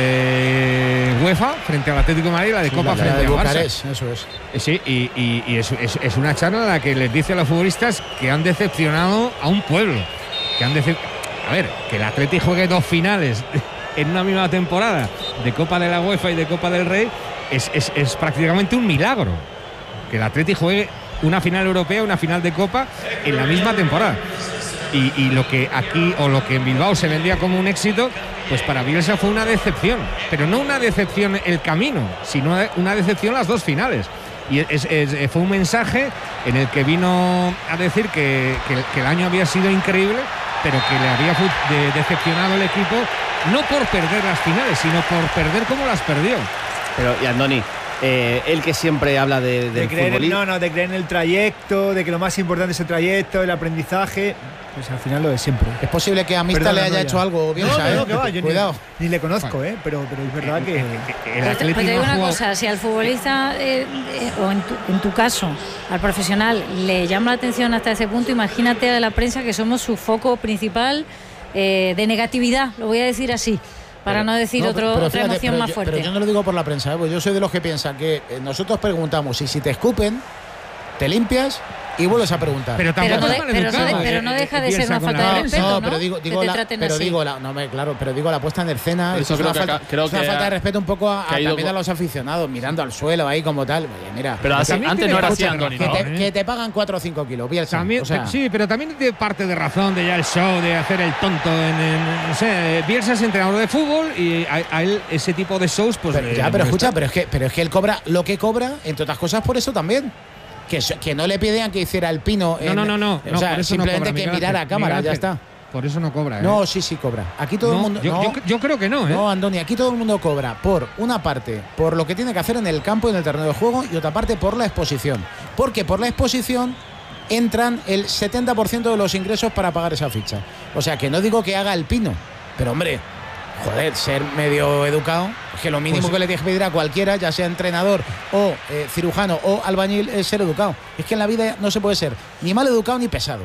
de UEFA frente al Atlético de Madrid y la de Copa La- la frente de al Barça. Bucarest, eso es. Eh, Sí, y, y- y es, es- es una charla en la que les dice a los futbolistas que han decepcionado a un pueblo. Que han decep- a ver, que el Athletic juegue dos finales en una misma temporada de Copa de la UEFA y de Copa del Rey es, es- es prácticamente un milagro. que el Atleti juegue una final europea, una final de Copa en la misma temporada. Y, y lo que aquí o lo que en Bilbao se vendía como un éxito, pues para Bielsa fue una decepción, pero no una decepción el camino, sino una decepción las dos finales. Y es, es, fue un mensaje en el que vino a decir que, que, que el año había sido increíble, pero que le había de, decepcionado el equipo, no por perder las finales, sino por perder como las perdió. Pero, y Andoni, eh, él que siempre habla de, de del creer en, futbolista. no, no, de creer en el trayecto, de que lo más importante es el trayecto, el aprendizaje. Pues al final lo de siempre. Es posible que a Mista Perdona, le haya no, hecho ya. algo bien, no, ¿sabes? No, no, que va, yo Cuidado. Ni, ni le conozco, ¿eh? pero, pero es verdad que. El Pues te, pues te digo una cosa, si al futbolista, eh, eh, o en tu, en tu caso, al profesional, le llama la atención hasta ese punto, imagínate a la prensa que somos su foco principal eh, de negatividad, lo voy a decir así. Para pero, no decir no, otro, pero otra fíjate, emoción pero más yo, fuerte. Pero yo no lo digo por la prensa, ¿eh? Pues yo soy de los que piensan que eh, nosotros preguntamos y si te escupen, te limpias y vuelves a preguntar. Pero, pero, no, de, pero, no, de, pero no deja de ser una falta de respeto, ¿no? No, pero digo, digo la, pero así. digo la, no me, claro, pero digo la puesta en escena. Eso es creo una, que falta, acá, creo es una que falta ha, de respeto un poco a, a también ido, a los aficionados, mirando al suelo ahí como tal. Oye, mira. Pero así, antes no era así, Andoni, ¿no? Que te, que te pagan cuatro o cinco kilos, Bielsa. También, o sea, sí, pero también de parte de razón de ya el show, de hacer el tonto. En, en, no sé, Bielsa es entrenador de fútbol y a, a él ese tipo de shows, pues. Pero, le, ya, pero le escucha, está. pero es que, pero es que él cobra lo que cobra, entre otras cosas, por eso también. Que, que no le pidían que hiciera el pino. En, no, no, no, no. O sea, no simplemente no cobra, que mirara a cámara, Ángel, ya está. Por eso no cobra. ¿eh? No, sí, sí cobra. Aquí todo no, el mundo. Yo, no, yo, yo creo que no, ¿eh? No, Andoni, aquí todo el mundo cobra por una parte, por lo que tiene que hacer en el campo y en el terreno de juego, y otra parte por la exposición. Porque por la exposición entran el setenta por ciento de los ingresos para pagar esa ficha. O sea, que no digo que haga el pino, pero hombre. Joder, ser medio educado, es que lo mínimo pues, que le tienes que pedir a cualquiera, ya sea entrenador o eh, cirujano o albañil, es ser educado. Es que en la vida no se puede ser ni mal educado ni pesado.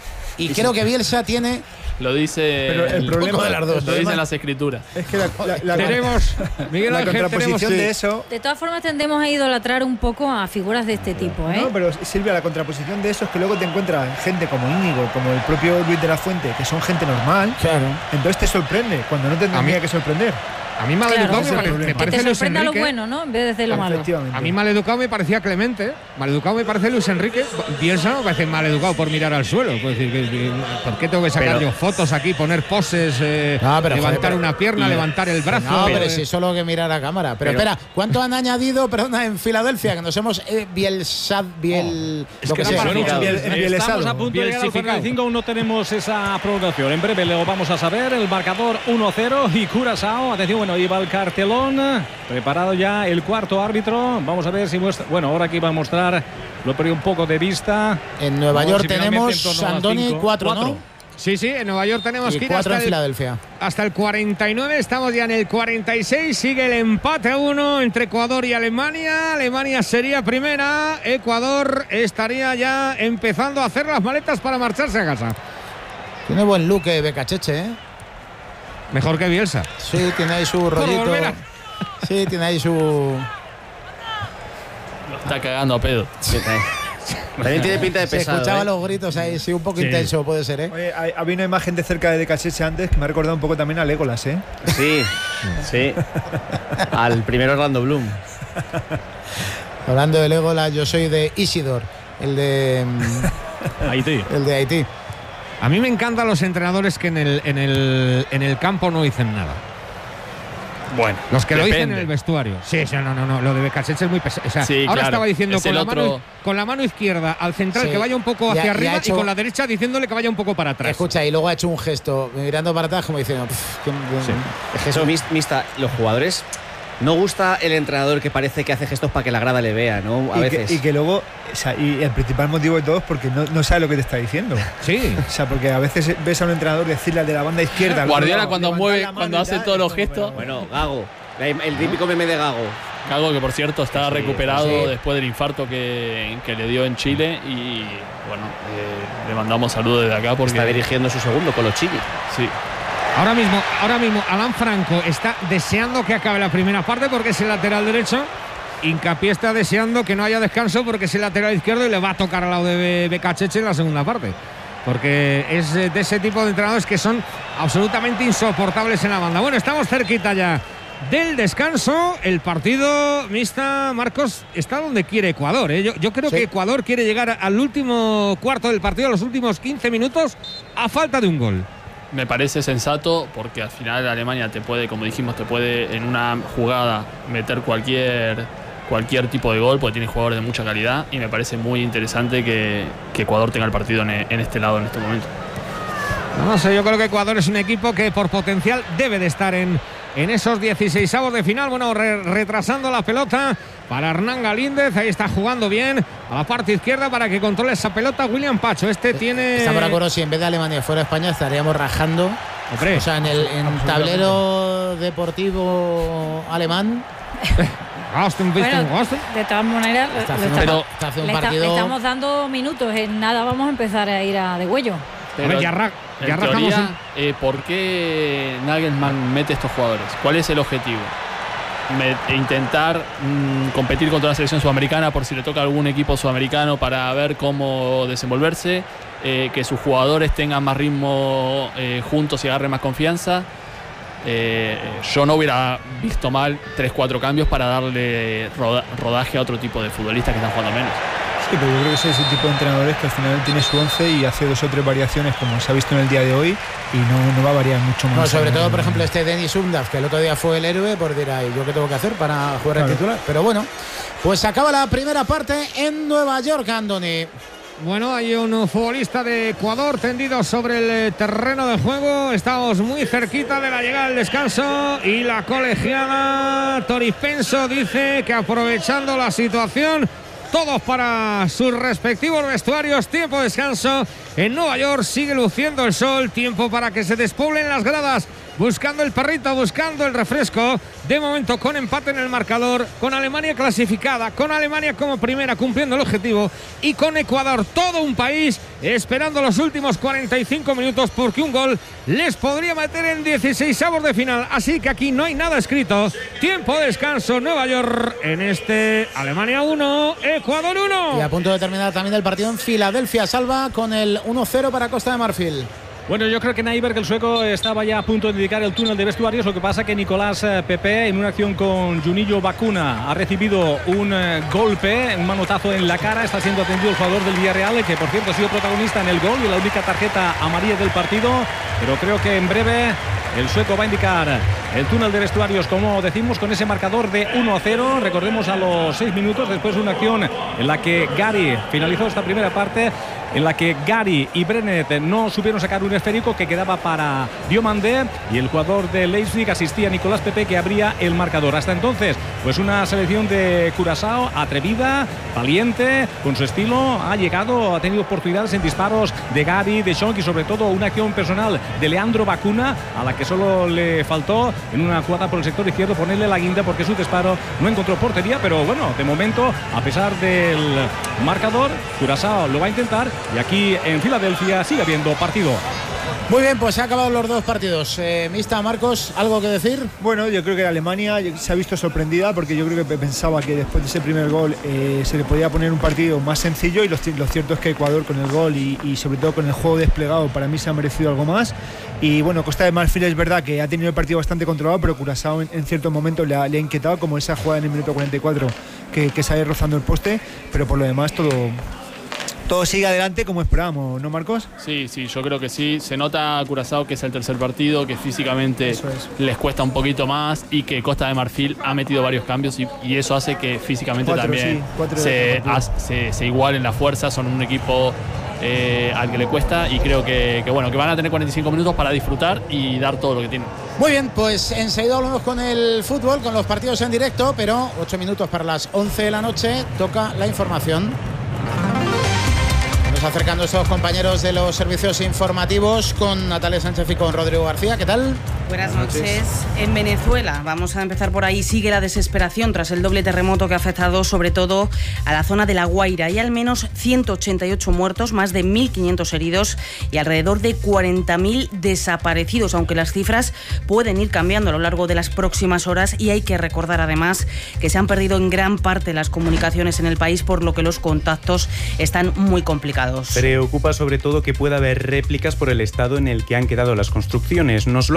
Y sí, creo sí. que Bielsa tiene. Lo dice. Pero el, el problema de las dos. Lo dicen las escrituras. Es que la, la, la, tenemos Miguel la Ángel, contraposición tenemos, de eso. De todas formas tendemos a idolatrar un poco a figuras de este tipo, ¿eh? No, pero Silvia, la contraposición de eso es que luego te encuentras gente como Íñigo, como el propio Luis de la Fuente, que son gente normal. Claro. Entonces te sorprende cuando no te tendría que sorprender. A mí maleducado claro, me, sí, me que parece te Luis sorprenda Enrique. lo bueno, ¿no? En vez de lo malo. A mí maleducado me parecía Clemente, maleducado me parece Luis Enrique. Bielsa no me parece maleducado por mirar al suelo. Pues decir, que, que, ¿por qué tengo que sacar pero, yo fotos aquí, poner poses, eh, no, pero, levantar joder, pero, una pierna, y, levantar el brazo? No, pero, pero si solo que mirar a cámara. Pero, pero espera, ¿cuánto han añadido, perdona, en Filadelfia? Que nos hemos eh, Bielsad, Biel. Oh, lo que sea. Bueno, biel, estamos a punto de llegar al cuarenta y cinco, aún no tenemos esa prolongación. En breve lo vamos a saber. El marcador uno cero y Curazao. Atención, bueno, iba el cartelón. Preparado ya el cuarto árbitro. Vamos a ver si muestra. Bueno, ahora aquí va a mostrar. Lo perdí un poco de vista. En Nueva York si tenemos Andoni cuatro, ¿no? Sí, sí, en Nueva York tenemos y que ir cuatro hasta en el, Filadelfia. Hasta el cuarenta y nueve, estamos ya en el cuarenta y seis, sigue el empate a uno entre Ecuador y Alemania. Alemania sería primera, Ecuador estaría ya empezando a hacer las maletas para marcharse a casa. Tiene buen look eh, Becacheche, ¿eh? Mejor que Bielsa. Sí, tiene ahí su rollito. Sí, tiene ahí su... Lo está cagando a pedo. Sí, también tiene pinta de pesado. Se escuchaba ¿eh? los gritos ahí, sí, un poco sí. intenso puede ser, ¿eh? Oye, había una imagen de cerca de Cacheche antes que me ha recordado un poco también a Legolas, ¿eh? Sí, sí. Al primer Orlando Bloom. Hablando de Legolas, yo soy de Isidor, el de Haití. El de Haití. A mí me encantan los entrenadores que en el, en el, en el campo no dicen nada. Bueno, los que depende. lo dicen en el vestuario. Sí, sí, no, no, no. Lo de Becacheche es muy pesado. O sea, sí, ahora claro. estaba diciendo es con la, otro... mano, con la mano izquierda al central sí. que vaya un poco hacia y ha, arriba y, hecho... y con la derecha diciéndole que vaya un poco para atrás. Escucha, y luego ha hecho un gesto mirando para atrás como diciendo... Pff, ¿quién... sí. Es que eso, mista, los jugadores... No gusta el entrenador que parece que hace gestos para que la grada le vea, ¿no? A y veces. Que, y que luego, o sea, y el principal motivo de todo es porque no, no sabe lo que te está diciendo. Sí. O sea, porque a veces ves a un entrenador decirle al de la banda izquierda. Guardiola cuando mueve, cuando hace todos los gestos. Bueno, Gago. El típico meme de Gago. Gago, que por cierto está sí, recuperado sí. después del infarto que, que le dio en Chile. Y bueno, eh, le mandamos saludos desde acá porque está dirigiendo su segundo con los Chile. Sí. Ahora mismo, ahora mismo, Alan Franco está deseando que acabe la primera parte porque es el lateral derecho. Hincapié está deseando que no haya descanso porque es el lateral izquierdo y le va a tocar al lado de Becacheche en la segunda parte. Porque es de ese tipo de entrenadores que son absolutamente insoportables en la banda. Bueno, estamos cerquita ya del descanso. El partido, mixta, Marcos, está donde quiere Ecuador, ¿eh? yo, yo creo sí. que Ecuador quiere llegar al último cuarto del partido, a los últimos quince minutos, a falta de un gol. Me parece sensato porque al final Alemania te puede, como dijimos, te puede en una jugada meter cualquier, cualquier tipo de gol porque tiene jugadores de mucha calidad y me parece muy interesante que, que Ecuador tenga el partido en, en este lado en este momento. No sé, yo creo que Ecuador es un equipo que por potencial debe de estar en, en esos dieciseisavos de final. Bueno, re, retrasando la pelota para Hernán Galíndez, ahí está jugando bien a la parte izquierda para que controle esa pelota William Pacho. Este tiene... Está por acuerdo, si en vez de Alemania fuera España estaríamos rajando. Hombre, o sea, en el en tablero deportivo alemán. Bueno, de todas maneras, está haciendo, pero, está haciendo le, un partido... está, le estamos dando minutos, en nada vamos a empezar a ir a de huello. Pero ver, ya, ra ya en teoría, eh, ¿por qué Nagelsmann mete estos jugadores? ¿Cuál es el objetivo? Me, intentar mmm, competir contra la selección sudamericana por si le toca a algún equipo sudamericano para ver cómo desenvolverse, eh, que sus jugadores tengan más ritmo eh, juntos y agarren más confianza. Eh, yo no hubiera visto mal tres cuatro cambios para darle roda rodaje a otro tipo de futbolistas que están jugando menos. Sí, pero yo creo que ese es el tipo de entrenadores que al final tiene su once y hace dos o tres variaciones como se ha visto en el día de hoy y no, no va a variar mucho más. No, sobre todo, por ejemplo, este Denis Undav, que el otro día fue el héroe, por decir, ay, ¿yo qué tengo que hacer para jugar claro. el titular? Pero bueno, pues acaba la primera parte en Nueva York, Andoni. Bueno, hay un futbolista de Ecuador tendido sobre el terreno de juego. Estamos muy cerquita de la llegada del descanso y la colegiada Toripenso dice que aprovechando la situación, todos para sus respectivos vestuarios. Tiempo de descanso en Nueva York. Sigue luciendo el sol. Tiempo para que se despoblen las gradas. Buscando el perrito, buscando el refresco. De momento con empate en el marcador. Con Alemania clasificada. Con Alemania como primera cumpliendo el objetivo. Y con Ecuador, todo un país esperando los últimos cuarenta y cinco minutos. Porque un gol les podría meter en dieciseisavos de final. Así que aquí no hay nada escrito. Tiempo de descanso. Nueva York en este Alemania uno, Ecuador uno. Y a punto de terminar también el partido en Filadelfia. Salva con el uno cero para Costa de Marfil. Bueno, yo creo que Nyberg, el sueco, estaba ya a punto de dedicar el túnel de vestuarios. Lo que pasa que Nicolás Pepe, en una acción con Juninho Bacuna, ha recibido un eh, golpe, un manotazo en la cara. Está siendo atendido el jugador del Villarreal, que por cierto ha sido protagonista en el gol y la única tarjeta amarilla del partido. Pero creo que en breve el sueco va a indicar el túnel de vestuarios, como decimos, con ese marcador de uno a cero. Recordemos a los seis minutos, después de una acción en la que Gary finalizó esta primera parte, en la que Gary y Brenet no supieron sacar un esférico que quedaba para Diomandé y el jugador de Leipzig asistía a Nicolás Pepe, que abría el marcador. Hasta entonces, pues una selección de Curazao atrevida, valiente, con su estilo, ha llegado, ha tenido oportunidades en disparos de Gary, de Schonk y sobre todo una acción personal de Leandro Bacuna, a la que solo le faltó en una jugada por el sector izquierdo ponerle la guinda porque su disparo no encontró portería. Pero bueno, de momento, a pesar del marcador, Curazao lo va a intentar y aquí en Filadelfia sigue habiendo partido. Muy bien, pues se han acabado los dos partidos. Eh, Mista, Marcos, ¿algo que decir? Bueno, yo creo que Alemania se ha visto sorprendida porque yo creo que pensaba que después de ese primer gol eh, se le podía poner un partido más sencillo y lo, lo cierto es que Ecuador con el gol y, y sobre todo con el juego desplegado para mí se ha merecido algo más. Y bueno, Costa de Marfil es verdad que ha tenido el partido bastante controlado, pero Curazao en, en ciertos momentos le ha, le ha inquietado, como esa jugada en el minuto cuarenta y cuatro que, que sale rozando el poste, pero por lo demás todo... Todo sigue adelante como esperábamos, ¿no, Marcos? Sí, sí, yo creo que sí. Se nota a Curazao que es el tercer partido, que físicamente es. les cuesta un poquito más y que Costa de Marfil ha metido varios cambios y, y eso hace que físicamente cuatro, también sí, se, ha, se, se igualen las fuerzas. Son un equipo eh, al que le cuesta y creo que, que, bueno, que van a tener cuarenta y cinco minutos para disfrutar y dar todo lo que tienen. Muy bien, pues enseguida hablamos con el fútbol, con los partidos en directo, pero ocho minutos para las once de la noche toca la información. Acercando a estos compañeros de los servicios informativos con Natalia Sánchez y con Rodrigo García. ¿Qué tal? Buenas noches. En Venezuela, vamos a empezar por ahí, sigue la desesperación tras el doble terremoto que ha afectado sobre todo a la zona de La Guaira. Hay al menos ciento ochenta y ocho muertos, más de mil quinientos heridos y alrededor de cuarenta mil desaparecidos, aunque las cifras pueden ir cambiando a lo largo de las próximas horas y hay que recordar además que se han perdido en gran parte las comunicaciones en el país, por lo que los contactos están muy complicados. Preocupa sobre todo que pueda haber réplicas por el estado en el que han quedado las construcciones. Nos lo ha contado en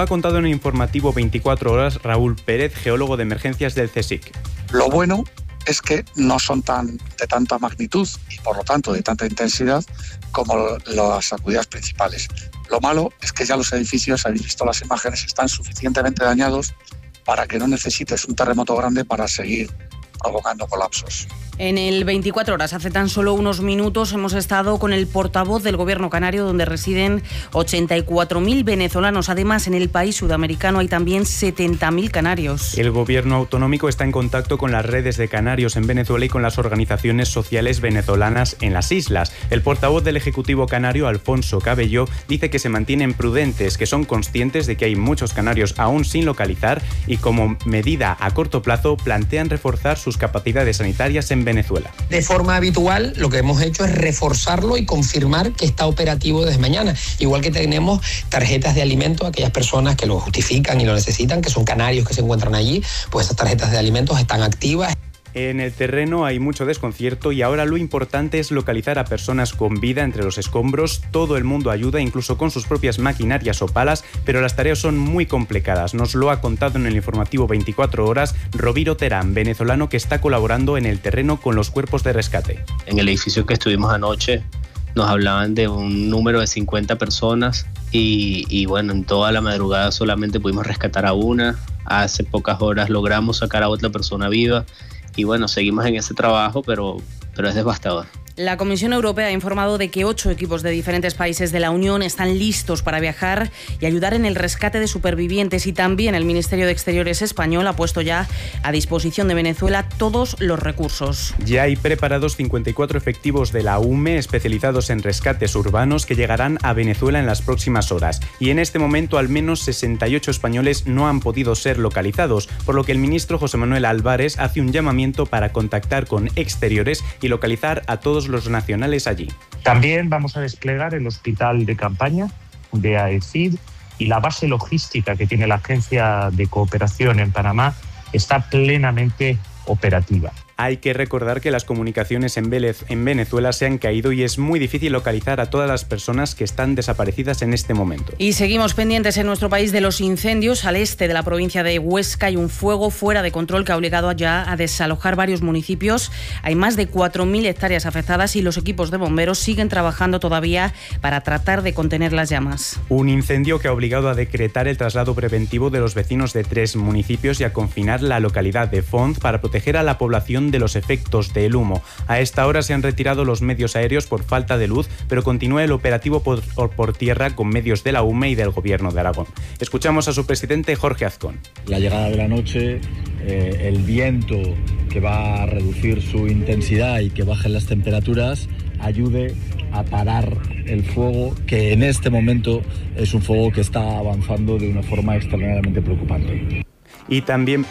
en el informativo veinticuatro horas Raúl Pérez, geólogo de emergencias del CSIC. Lo bueno es que no son tan de tanta magnitud y por lo tanto de tanta intensidad como las sacudidas principales. Lo malo es que ya los edificios, habéis visto las imágenes, están suficientemente dañados para que no necesites un terremoto grande para seguir provocando colapsos. En el veinticuatro horas, hace tan solo unos minutos, hemos estado con el portavoz del gobierno canario, donde residen ochenta y cuatro mil venezolanos. Además, en el país sudamericano hay también setenta mil canarios. El gobierno autonómico está en contacto con las redes de canarios en Venezuela y con las organizaciones sociales venezolanas en las islas. El portavoz del Ejecutivo canario, Alfonso Cabello, dice que se mantienen prudentes, que son conscientes de que hay muchos canarios aún sin localizar y como medida a corto plazo plantean reforzar sus capacidades sanitarias en Venezuela. De forma habitual, lo que hemos hecho es reforzarlo y confirmar que está operativo desde mañana. Igual que tenemos tarjetas de alimentos a aquellas personas que lo justifican y lo necesitan, que son canarios que se encuentran allí, pues esas tarjetas de alimentos están activas. En el terreno hay mucho desconcierto y ahora lo importante es localizar a personas con vida entre los escombros. Todo el mundo ayuda, incluso con sus propias maquinarias o palas, pero las tareas son muy complicadas. Nos lo ha contado en el informativo veinticuatro horas Roviro Terán, venezolano que está colaborando en el terreno con los cuerpos de rescate. En el edificio que estuvimos anoche nos hablaban de un número de cincuenta personas y, y bueno, en toda la madrugada solamente pudimos rescatar a una. Hace pocas horas logramos sacar a otra persona viva. Y bueno, seguimos en ese trabajo, pero, pero es devastador. La Comisión Europea ha informado de que ocho equipos de diferentes países de la Unión están listos para viajar y ayudar en el rescate de supervivientes, y también el Ministerio de Exteriores español ha puesto ya a disposición de Venezuela todos los recursos. Ya hay preparados cincuenta y cuatro efectivos de la U M E especializados en rescates urbanos que llegarán a Venezuela en las próximas horas. Y en este momento al menos sesenta y ocho españoles no han podido ser localizados, por lo que el ministro José Manuel Álvarez hace un llamamiento para contactar con Exteriores y localizar a todos los nacionales allí. También vamos a desplegar el hospital de campaña de A E C I D y la base logística que tiene la Agencia de Cooperación en Panamá está plenamente operativa. Hay que recordar que las comunicaciones en Venezuela se han caído y es muy difícil localizar a todas las personas que están desaparecidas en este momento. Y seguimos pendientes en nuestro país de los incendios. Al este de la provincia de Huesca hay un fuego fuera de control que ha obligado ya a desalojar varios municipios. Hay más de cuatro mil hectáreas afectadas y los equipos de bomberos siguen trabajando todavía para tratar de contener las llamas. Un incendio que ha obligado a decretar el traslado preventivo de los vecinos de tres municipios y a confinar la localidad de Font para proteger a la población de los efectos del humo. A esta hora se han retirado los medios aéreos por falta de luz, pero continúa el operativo por, por tierra con medios de la U M E y del Gobierno de Aragón. Escuchamos a su presidente, Jorge Azcón. La llegada de la noche, eh, el viento que va a reducir su intensidad y que bajen las temperaturas, ayude a parar el fuego, que en este momento es un fuego que está avanzando de una forma extraordinariamente preocupante. Y también...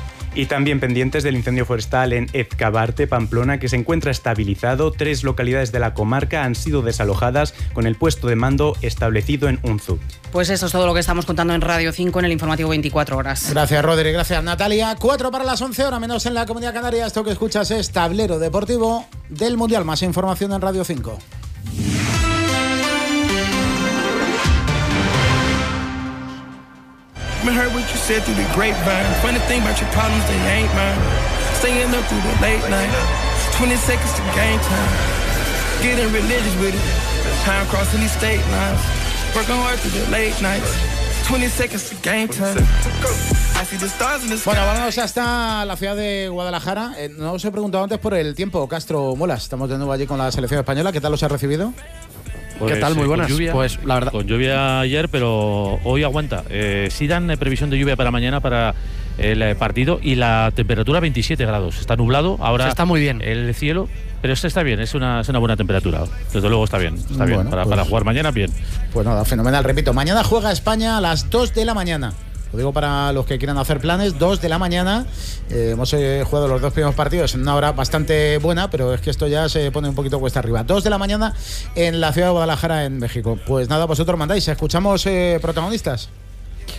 Y también pendientes del incendio forestal en Ezcabarte, Pamplona, que se encuentra estabilizado. Tres localidades de la comarca han sido desalojadas con el puesto de mando establecido en Unzu. Pues eso es todo lo que estamos contando en Radio cinco en el informativo veinticuatro horas. Gracias, Rodri. Gracias, Natalia. Cuatro para las once, horas menos en la Comunidad Canaria. Esto que escuchas es Tablero Deportivo del Mundial. Más información en Radio cinco. Heard what you said through the grapevine. Funny thing about your problems, they ain't mine. Staying up through the late night. twenty seconds to game time. Getting religious with it. Time crossing these state lines. Working hard through the late nights. twenty seconds to game time. Bueno, vamos hasta la ciudad de Guadalajara. Eh, no os he preguntado antes por el tiempo. Castro Molas, estamos de nuevo allí con la selección española. ¿Qué tal os ha recibido? Pues, ¿qué tal? Muy buenas. Lluvia, pues la verdad. Con lluvia ayer, pero hoy aguanta. Eh, sí dan eh, previsión de lluvia para mañana para el eh, partido y la temperatura veintisiete grados. Está nublado ahora. Se está muy bien el cielo, pero este está bien. Es una, es una buena temperatura. Desde luego está bien. Está bueno, bien para, pues, para jugar mañana bien. Pues nada, fenomenal. Repito, mañana juega España a las dos de la mañana. Lo digo para los que quieran hacer planes, dos de la mañana. Eh, hemos eh, jugado los dos primeros partidos en una hora bastante buena, pero es que esto ya se pone un poquito cuesta arriba. dos de la mañana en la ciudad de Guadalajara, en México. Pues nada, vosotros mandáis. ¿Escuchamos eh, protagonistas?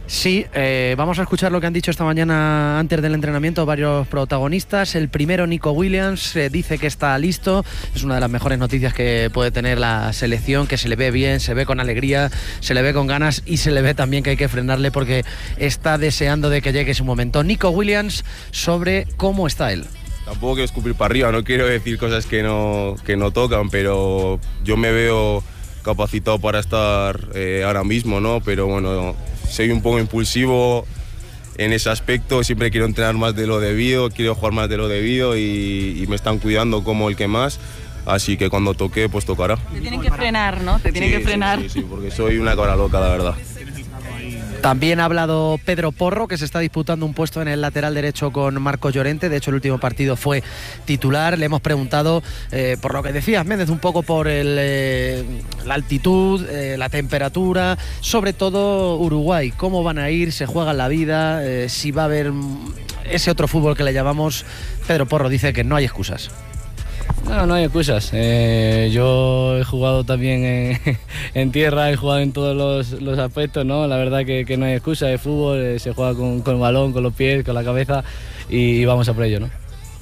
Sí, eh, vamos a escuchar lo que han dicho esta mañana antes del entrenamiento varios protagonistas. El primero, Nico Williams, eh, dice que está listo. Es una de las mejores noticias que puede tener la selección, que se le ve bien, se ve con alegría, se le ve con ganas y se le ve también que hay que frenarle porque está deseando de que llegue ese momento. Nico Williams sobre cómo está él. Tampoco quiero escupir para arriba, no quiero decir cosas que no, que no tocan, pero yo me veo capacitado para estar eh, ahora mismo, ¿no? Pero bueno, soy un poco impulsivo en ese aspecto, siempre quiero entrenar más de lo debido, quiero jugar más de lo debido y, y me están cuidando como el que más, así que cuando toque, pues tocará. Te tienen que frenar, ¿no? Te tienen sí, que frenar. Sí, sí, sí, porque soy una cabra loca, la verdad. También ha hablado Pedro Porro, que se está disputando un puesto en el lateral derecho con Marcos Llorente. De hecho, el último partido fue titular. Le hemos preguntado eh, por lo que decías, Méndez, un poco por el, eh, la altitud, eh, la temperatura, sobre todo Uruguay. ¿Cómo van a ir? ¿Se juegan la vida? Eh, si va a haber ese otro fútbol que le llamamos. Pedro Porro dice que no hay excusas. No, no hay excusas. Eh, yo he jugado también en, en tierra, he jugado en todos los, los aspectos, ¿no? La verdad que, que no hay excusa de fútbol, eh, se juega con, con el balón, con los pies, con la cabeza y, y vamos a por ello, ¿no?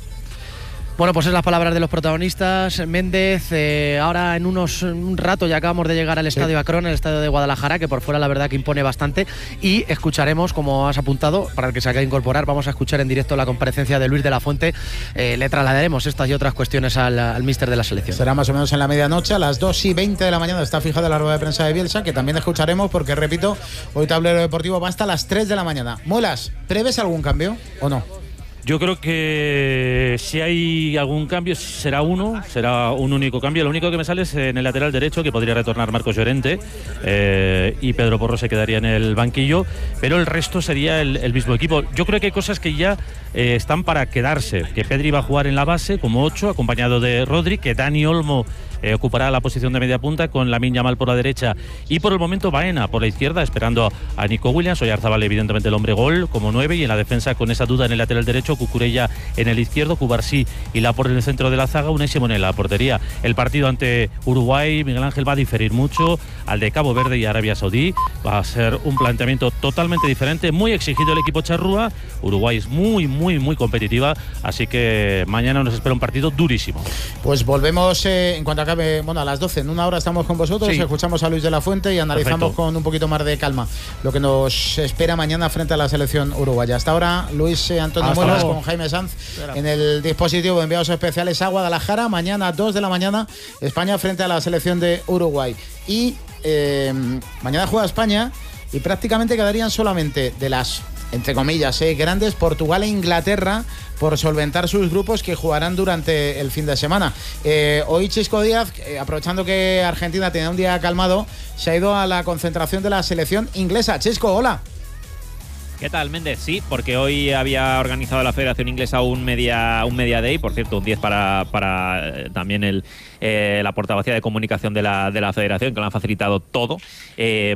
Bueno, pues es las palabras de los protagonistas. Méndez, eh, ahora en unos un rato ya acabamos de llegar al Estadio sí. Akron, el estadio de Guadalajara, que por fuera la verdad que impone bastante, y escucharemos, como has apuntado, para el que se acabe de incorporar, vamos a escuchar en directo la comparecencia de Luis de la Fuente. Eh, le trasladaremos estas y otras cuestiones al, al míster de la selección. Será más o menos en la medianoche, a las dos y veinte de la mañana está fijada la rueda de prensa de Bielsa, que también escucharemos porque, repito, hoy Tablero Deportivo va hasta las tres de la mañana. Muelas, ¿prevés algún cambio o no? Yo creo que si hay algún cambio será uno, será un único cambio. Lo único que me sale es en el lateral derecho, que podría retornar Marcos Llorente eh, y Pedro Porro se quedaría en el banquillo, pero el resto sería el, el mismo equipo. Yo creo que hay cosas que ya eh, están para quedarse, que Pedri va a jugar en la base como ocho, acompañado de Rodri, que Dani Olmo Eh, ocupará la posición de media punta con Lamine Yamal por la derecha y por el momento Baena por la izquierda esperando a Nico Williams. Oyarzabal evidentemente el hombre gol como nueve y en la defensa con esa duda en el lateral derecho Cucurella en el izquierdo, Cubarsí y Laporte en el centro de la zaga, Unai Simón en la portería. El partido ante Uruguay, Miguel Ángel, va a diferir mucho al de Cabo Verde y Arabia Saudí. Va a ser un planteamiento totalmente diferente, muy exigido el equipo charrúa. Uruguay es muy muy muy competitiva, así que mañana nos espera un partido durísimo. Pues volvemos eh, en cuanto a acabe, bueno, a las doce, en una hora estamos con vosotros, sí. Escuchamos a Luis de la Fuente y analizamos Perfecto. Con un poquito más de calma lo que nos espera mañana frente a la selección uruguaya. Hasta ahora, Luis eh, Antonio Muelas con Jaime Sanz en el dispositivo de enviados especiales a Guadalajara. Mañana, dos de la mañana, España frente a la selección de Uruguay. Y eh, mañana juega España y prácticamente quedarían solamente de las, entre comillas, eh, grandes, Portugal e Inglaterra por solventar sus grupos que jugarán durante el fin de semana. Eh, hoy Chisco Díaz, eh, aprovechando que Argentina tenía un día calmado, se ha ido a la concentración de la selección inglesa. Chisco, hola. ¿Qué tal, Méndez? Sí, porque hoy había organizado la Federación Inglesa un media, un media day, por cierto, un diez para, para eh, también el, eh, la portavocía de comunicación de la, de la Federación, que lo han facilitado todo, eh,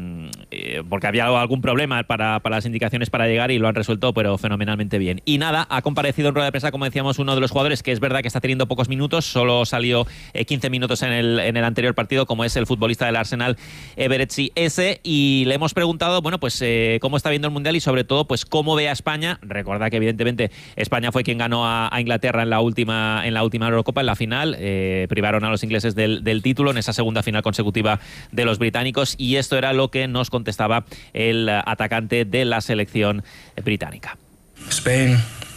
eh, porque había algún problema para, para las indicaciones para llegar y lo han resuelto, pero fenomenalmente bien. Y nada, ha comparecido en rueda de prensa, como decíamos, uno de los jugadores que es verdad que está teniendo pocos minutos, solo salió eh, quince minutos en el, en el anterior partido, como es el futbolista del Arsenal, Eberechi Eze, y le hemos preguntado, bueno, pues eh, cómo está viendo el Mundial y sobre todo pues cómo ve a España. Recuerda que evidentemente España fue quien ganó a, a Inglaterra en la última en la última Eurocopa, en la final, eh, privaron a los ingleses del, del título en esa segunda final consecutiva de los británicos, y esto era lo que nos contestaba el atacante de la selección británica. Spain,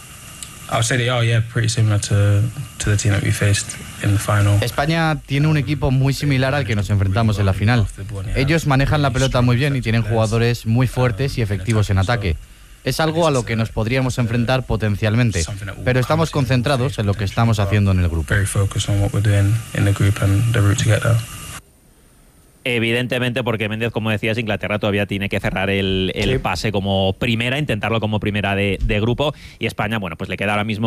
I would say they are, yeah, pretty similar to, to the team that we faced in the final. España tiene un equipo muy similar al que nos enfrentamos en la final. Ellos manejan la pelota muy bien y tienen jugadores muy fuertes y efectivos en ataque. Es algo a lo que nos podríamos enfrentar potencialmente, pero estamos concentrados en lo que estamos haciendo en el grupo. Evidentemente, porque Méndez, como decías, Inglaterra todavía tiene que cerrar el, el sí. pase como primera, intentarlo como primera de, de grupo, y España, bueno, pues le queda ahora mismo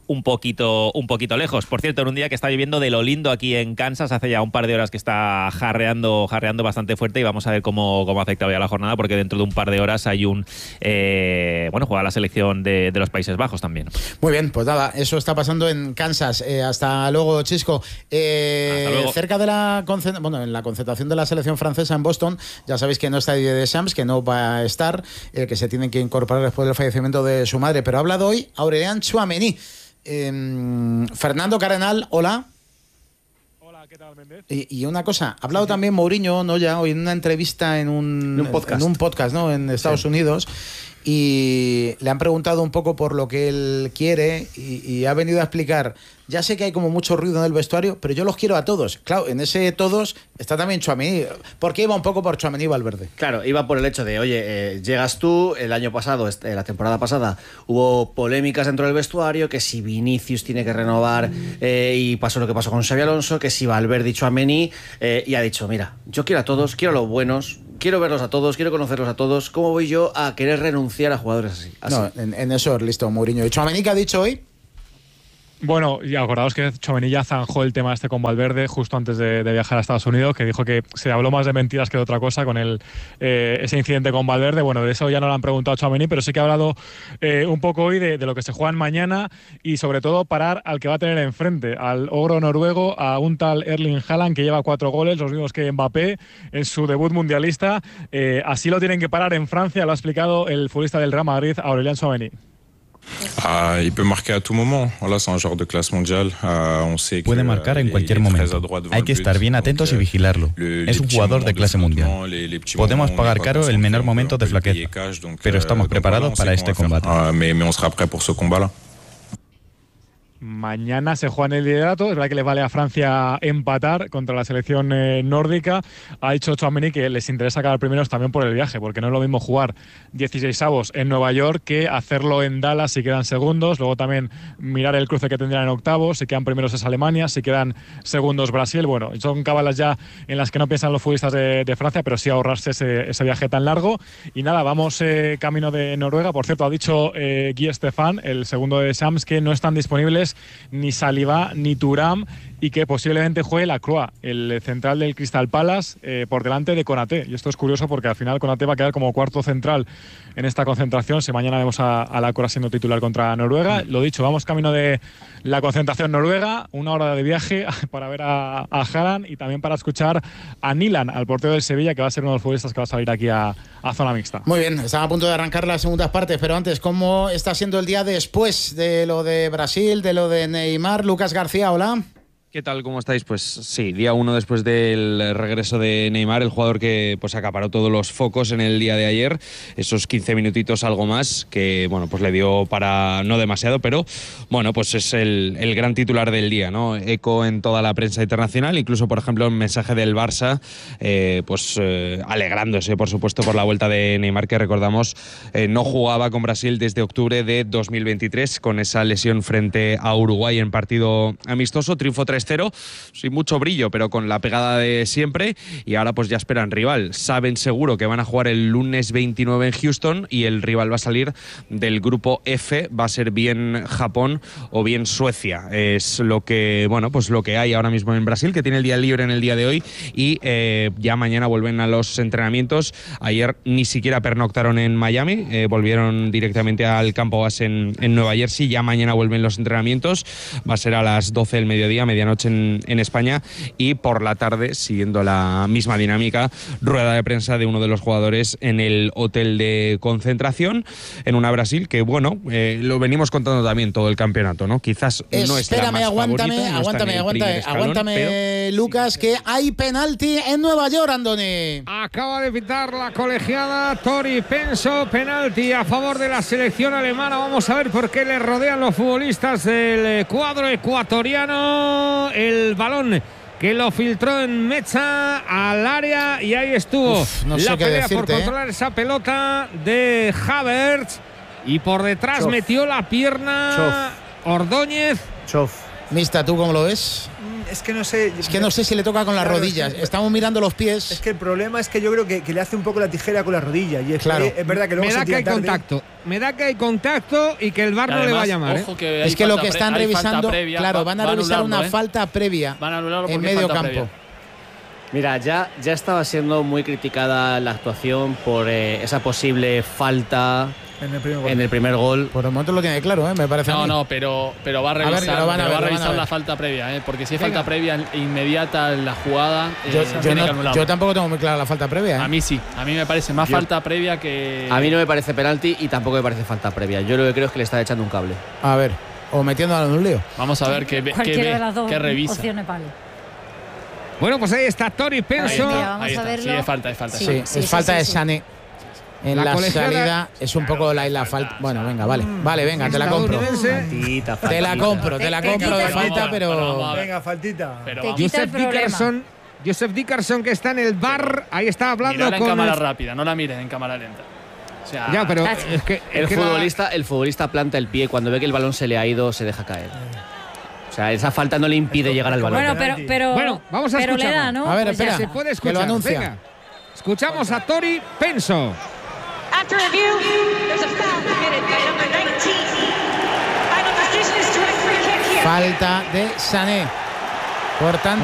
un poquito, un poquito lejos. Por cierto, en un día que está lloviendo de lo lindo aquí en Kansas, hace ya un par de horas que está jarreando, jarreando bastante fuerte, y vamos a ver cómo, cómo afecta hoy a la jornada, porque dentro de un par de horas hay un eh, bueno, juega la selección de, de los Países Bajos también. Muy bien, pues nada, eso está pasando en Kansas. Eh, hasta luego, Chisco. Eh, hasta luego. Cerca de la bueno, en la concentración de la selección francesa en Boston, ya sabéis que no está Didier Deschamps, que no va a estar, eh, que se tienen que incorporar después del fallecimiento de su madre, pero ha hablado hoy Aurélien Tchouaméni. Eh, Fernando Cardenal, hola. Hola, ¿qué tal, Méndez? Y, y una cosa, ha hablado sí, también Mourinho, ¿no? Ya hoy en una entrevista en un, en un podcast, en un podcast, ¿no? En Estados sí. Unidos, y le han preguntado un poco por lo que él quiere, y, y ha venido a explicar. Ya sé que hay como mucho ruido en el vestuario, pero yo los quiero a todos. Claro, en ese todos está también Tchouaméni. ¿Por qué iba un poco por Tchouaméni y Valverde? Claro, iba por el hecho de, oye, eh, llegas tú, el año pasado, este, la temporada pasada, hubo polémicas dentro del vestuario, que si Vinicius tiene que renovar, eh, y pasó lo que pasó con Xabi Alonso, que si Valverde y Tchouaméni, eh, y ha dicho, mira, yo quiero a todos, quiero a los buenos, quiero verlos a todos, quiero conocerlos a todos. ¿Cómo voy yo a querer renunciar a jugadores así? así? No, en, en eso, listo, Mourinho. ¿Y Tchouaméni qué ha dicho hoy? Bueno, y acordaos que Tchouaméni ya zanjó el tema este con Valverde justo antes de, de viajar a Estados Unidos, que dijo que se habló más de mentiras que de otra cosa con el, eh, ese incidente con Valverde. Bueno, de eso ya no le han preguntado a Tchouaméni, pero sí que ha hablado eh, un poco hoy de, de lo que se juega mañana, y sobre todo parar al que va a tener enfrente, al ogro noruego, a un tal Erling Haaland, que lleva cuatro goles, los mismos que Mbappé en su debut mundialista. Eh, así lo tienen que parar en Francia, lo ha explicado el futbolista del Real Madrid, Aurélien Tchouaméni. Ah, il peut marquer à tout moment. Voilà, c'est un joueur de classe mondiale. Ah, on sait Puede marcar en cualquier momento. Hay que estar bien atentos y vigilarlo. Es un jugador de clase mundial. Podemos pagar caro el menor momento de flaqueza, pero estamos preparados para este combate. Mais on sera prêt pour ce combat-là. Mañana se juega en el liderato. Es verdad que le vale a Francia empatar contra la selección eh, nórdica. Ha dicho Tchouaméni que les interesa acabar primeros también por el viaje, porque no es lo mismo jugar dieciseisavos en Nueva York que hacerlo en Dallas si quedan segundos. Luego también mirar el cruce que tendrán en octavos. Si quedan primeros es Alemania, si quedan segundos Brasil. Bueno, son cábalas ya en las que no piensan los futbolistas de, de Francia, pero sí ahorrarse ese, ese viaje tan largo. Y nada, vamos eh, camino de Noruega. Por cierto, ha dicho eh, Guy Stefan, el segundo de Deschamps, que no están disponibles ni Saliba ni Thuram, y que posiblemente juegue Lacroix, el central del Crystal Palace, eh, por delante de Konaté. Y esto es curioso porque al final Konaté va a quedar como cuarto central en esta concentración, si mañana vemos a, a Lacroix siendo titular contra Noruega. Lo dicho, vamos camino de la concentración noruega, una hora de viaje para ver a, a Haaland, y también para escuchar a Nilan, al portero del Sevilla, que va a ser uno de los futbolistas que va a salir aquí a, a zona mixta. Muy bien, están a punto de arrancar las segundas partes, pero antes, ¿cómo está siendo el día después de lo de Brasil, de lo de Neymar? Lucas García, hola. ¿Qué tal? ¿Cómo estáis? Pues sí, día uno después del regreso de Neymar, el jugador que pues acaparó todos los focos en el día de ayer, esos quince minutitos, algo más, que bueno, pues le dio para no demasiado, pero bueno, pues es el, el gran titular del día, ¿no? Eco en toda la prensa internacional, incluso por ejemplo un mensaje del Barça, eh, pues eh, alegrándose por supuesto por la vuelta de Neymar, que recordamos eh, no jugaba con Brasil desde octubre de dos mil veintitrés, con esa lesión frente a Uruguay en partido amistoso. Triunfo tres cero, sin mucho brillo, pero con la pegada de siempre, y ahora pues ya esperan rival. Saben seguro que van a jugar el lunes veintinueve en Houston, y el rival va a salir del grupo F, va a ser bien Japón o bien Suecia. Es lo que, bueno, pues lo que hay ahora mismo en Brasil, que tiene el día libre en el día de hoy, y eh, ya mañana vuelven a los entrenamientos. Ayer ni siquiera pernoctaron en Miami, eh, volvieron directamente al campo base en, en Nueva Jersey. Ya mañana vuelven los entrenamientos, va a ser a las doce del mediodía, medianoche En, en España, y por la tarde, siguiendo la misma dinámica, rueda de prensa de uno de los jugadores en el hotel de concentración, en una Brasil que, bueno, eh, lo venimos contando también todo el campeonato, ¿no? Quizás no es la más aguántame, favorita, no aguántame, aguántame, escalón, aguántame, pero... Lucas, que hay penalti en Nueva York, Andoni. Acaba de pitar la colegiada Tori Penso, penalti a favor de la selección alemana. Vamos a ver por qué le rodean los futbolistas del cuadro ecuatoriano. El balón que lo filtró en Mecha al área, y ahí estuvo Uf, no la pelea decirte, por controlar eh. esa pelota de Havertz, y por detrás Chof. metió la pierna Chof. Ordóñez. Chof. Mista, ¿tú cómo lo ves? Es que no sé. Es que no sé si le toca con las claro, rodillas. Es que, Estamos mirando los pies. Es que el problema es que yo creo que, que le hace un poco la tijera con la rodilla. Y es, claro. que, es verdad que luego me da se que hay tarde. contacto. Me da que hay contacto y que el V A R no le va a llamar. Ojo, ¿eh? que es que lo que están pre- revisando, previa, claro, va, van a va revisar anulando, una ¿eh? falta previa van a anularlo en porque medio falta campo. previa. Mira, ya, ya estaba siendo muy criticada la actuación por eh, esa posible falta en el primer gol. En el primer gol. Por el momento lo tiene claro, ¿eh? Me parece. No, a mí. no, pero, pero va a revisar, a ver, van a pero ver, va a revisar a ver. la falta previa, ¿eh? Porque si hay Venga. falta previa inmediata en la jugada, Yo, eh, yo, tiene no- que anularlo. yo tampoco tengo muy clara la falta previa. ¿eh? A mí sí, a mí me parece más Yo- falta previa que. A mí no me parece penalti y tampoco me parece falta previa. Yo lo que creo es que le está echando un cable. A ver, o metiéndolo en un lío. Vamos a ver qué ve, qué, Cualquiera ve, de las dos qué revisa. opciones vale. Bueno, pues ahí está Tori Ahí Penso. está, vamos ahí a está. verlo. Sí, es falta, es falta. Sí, es falta. sí, es sí, falta sí, de sí. Sané. En La la, colegiada- salida es un poco la, la falta. Bueno, venga, vale. Vale, venga, te la compro. Estadounidense. Te la compro, te la Te- te compro de quita- falta, Vamos, pero. vamos a ver. Venga, faltita. Pero Te vamos. quita el Joseph problema. Dickerson. Joseph Dickerson que está en el bar. Ahí está hablando Mirala en con. cámara el- rápida, no la mires en cámara lenta. O sea, Ya, pero Ah, es que. El es que la- futbolista, el futbolista planta el pie. Cuando ve que el balón se le ha ido, se deja caer. O sea, esa falta no le impide llegar al balón. Bueno, pero, pero, Bueno, vamos a pero le escucharlo. da, ¿no? A ver, Pues ya espera. Se está. puede Que escuchar. lo anuncia. Venga. Escuchamos a Tori Penso. After review, there's a foul committed by number nineteen. Final decision is direct free kick here. Falta de Sané. Por tanto.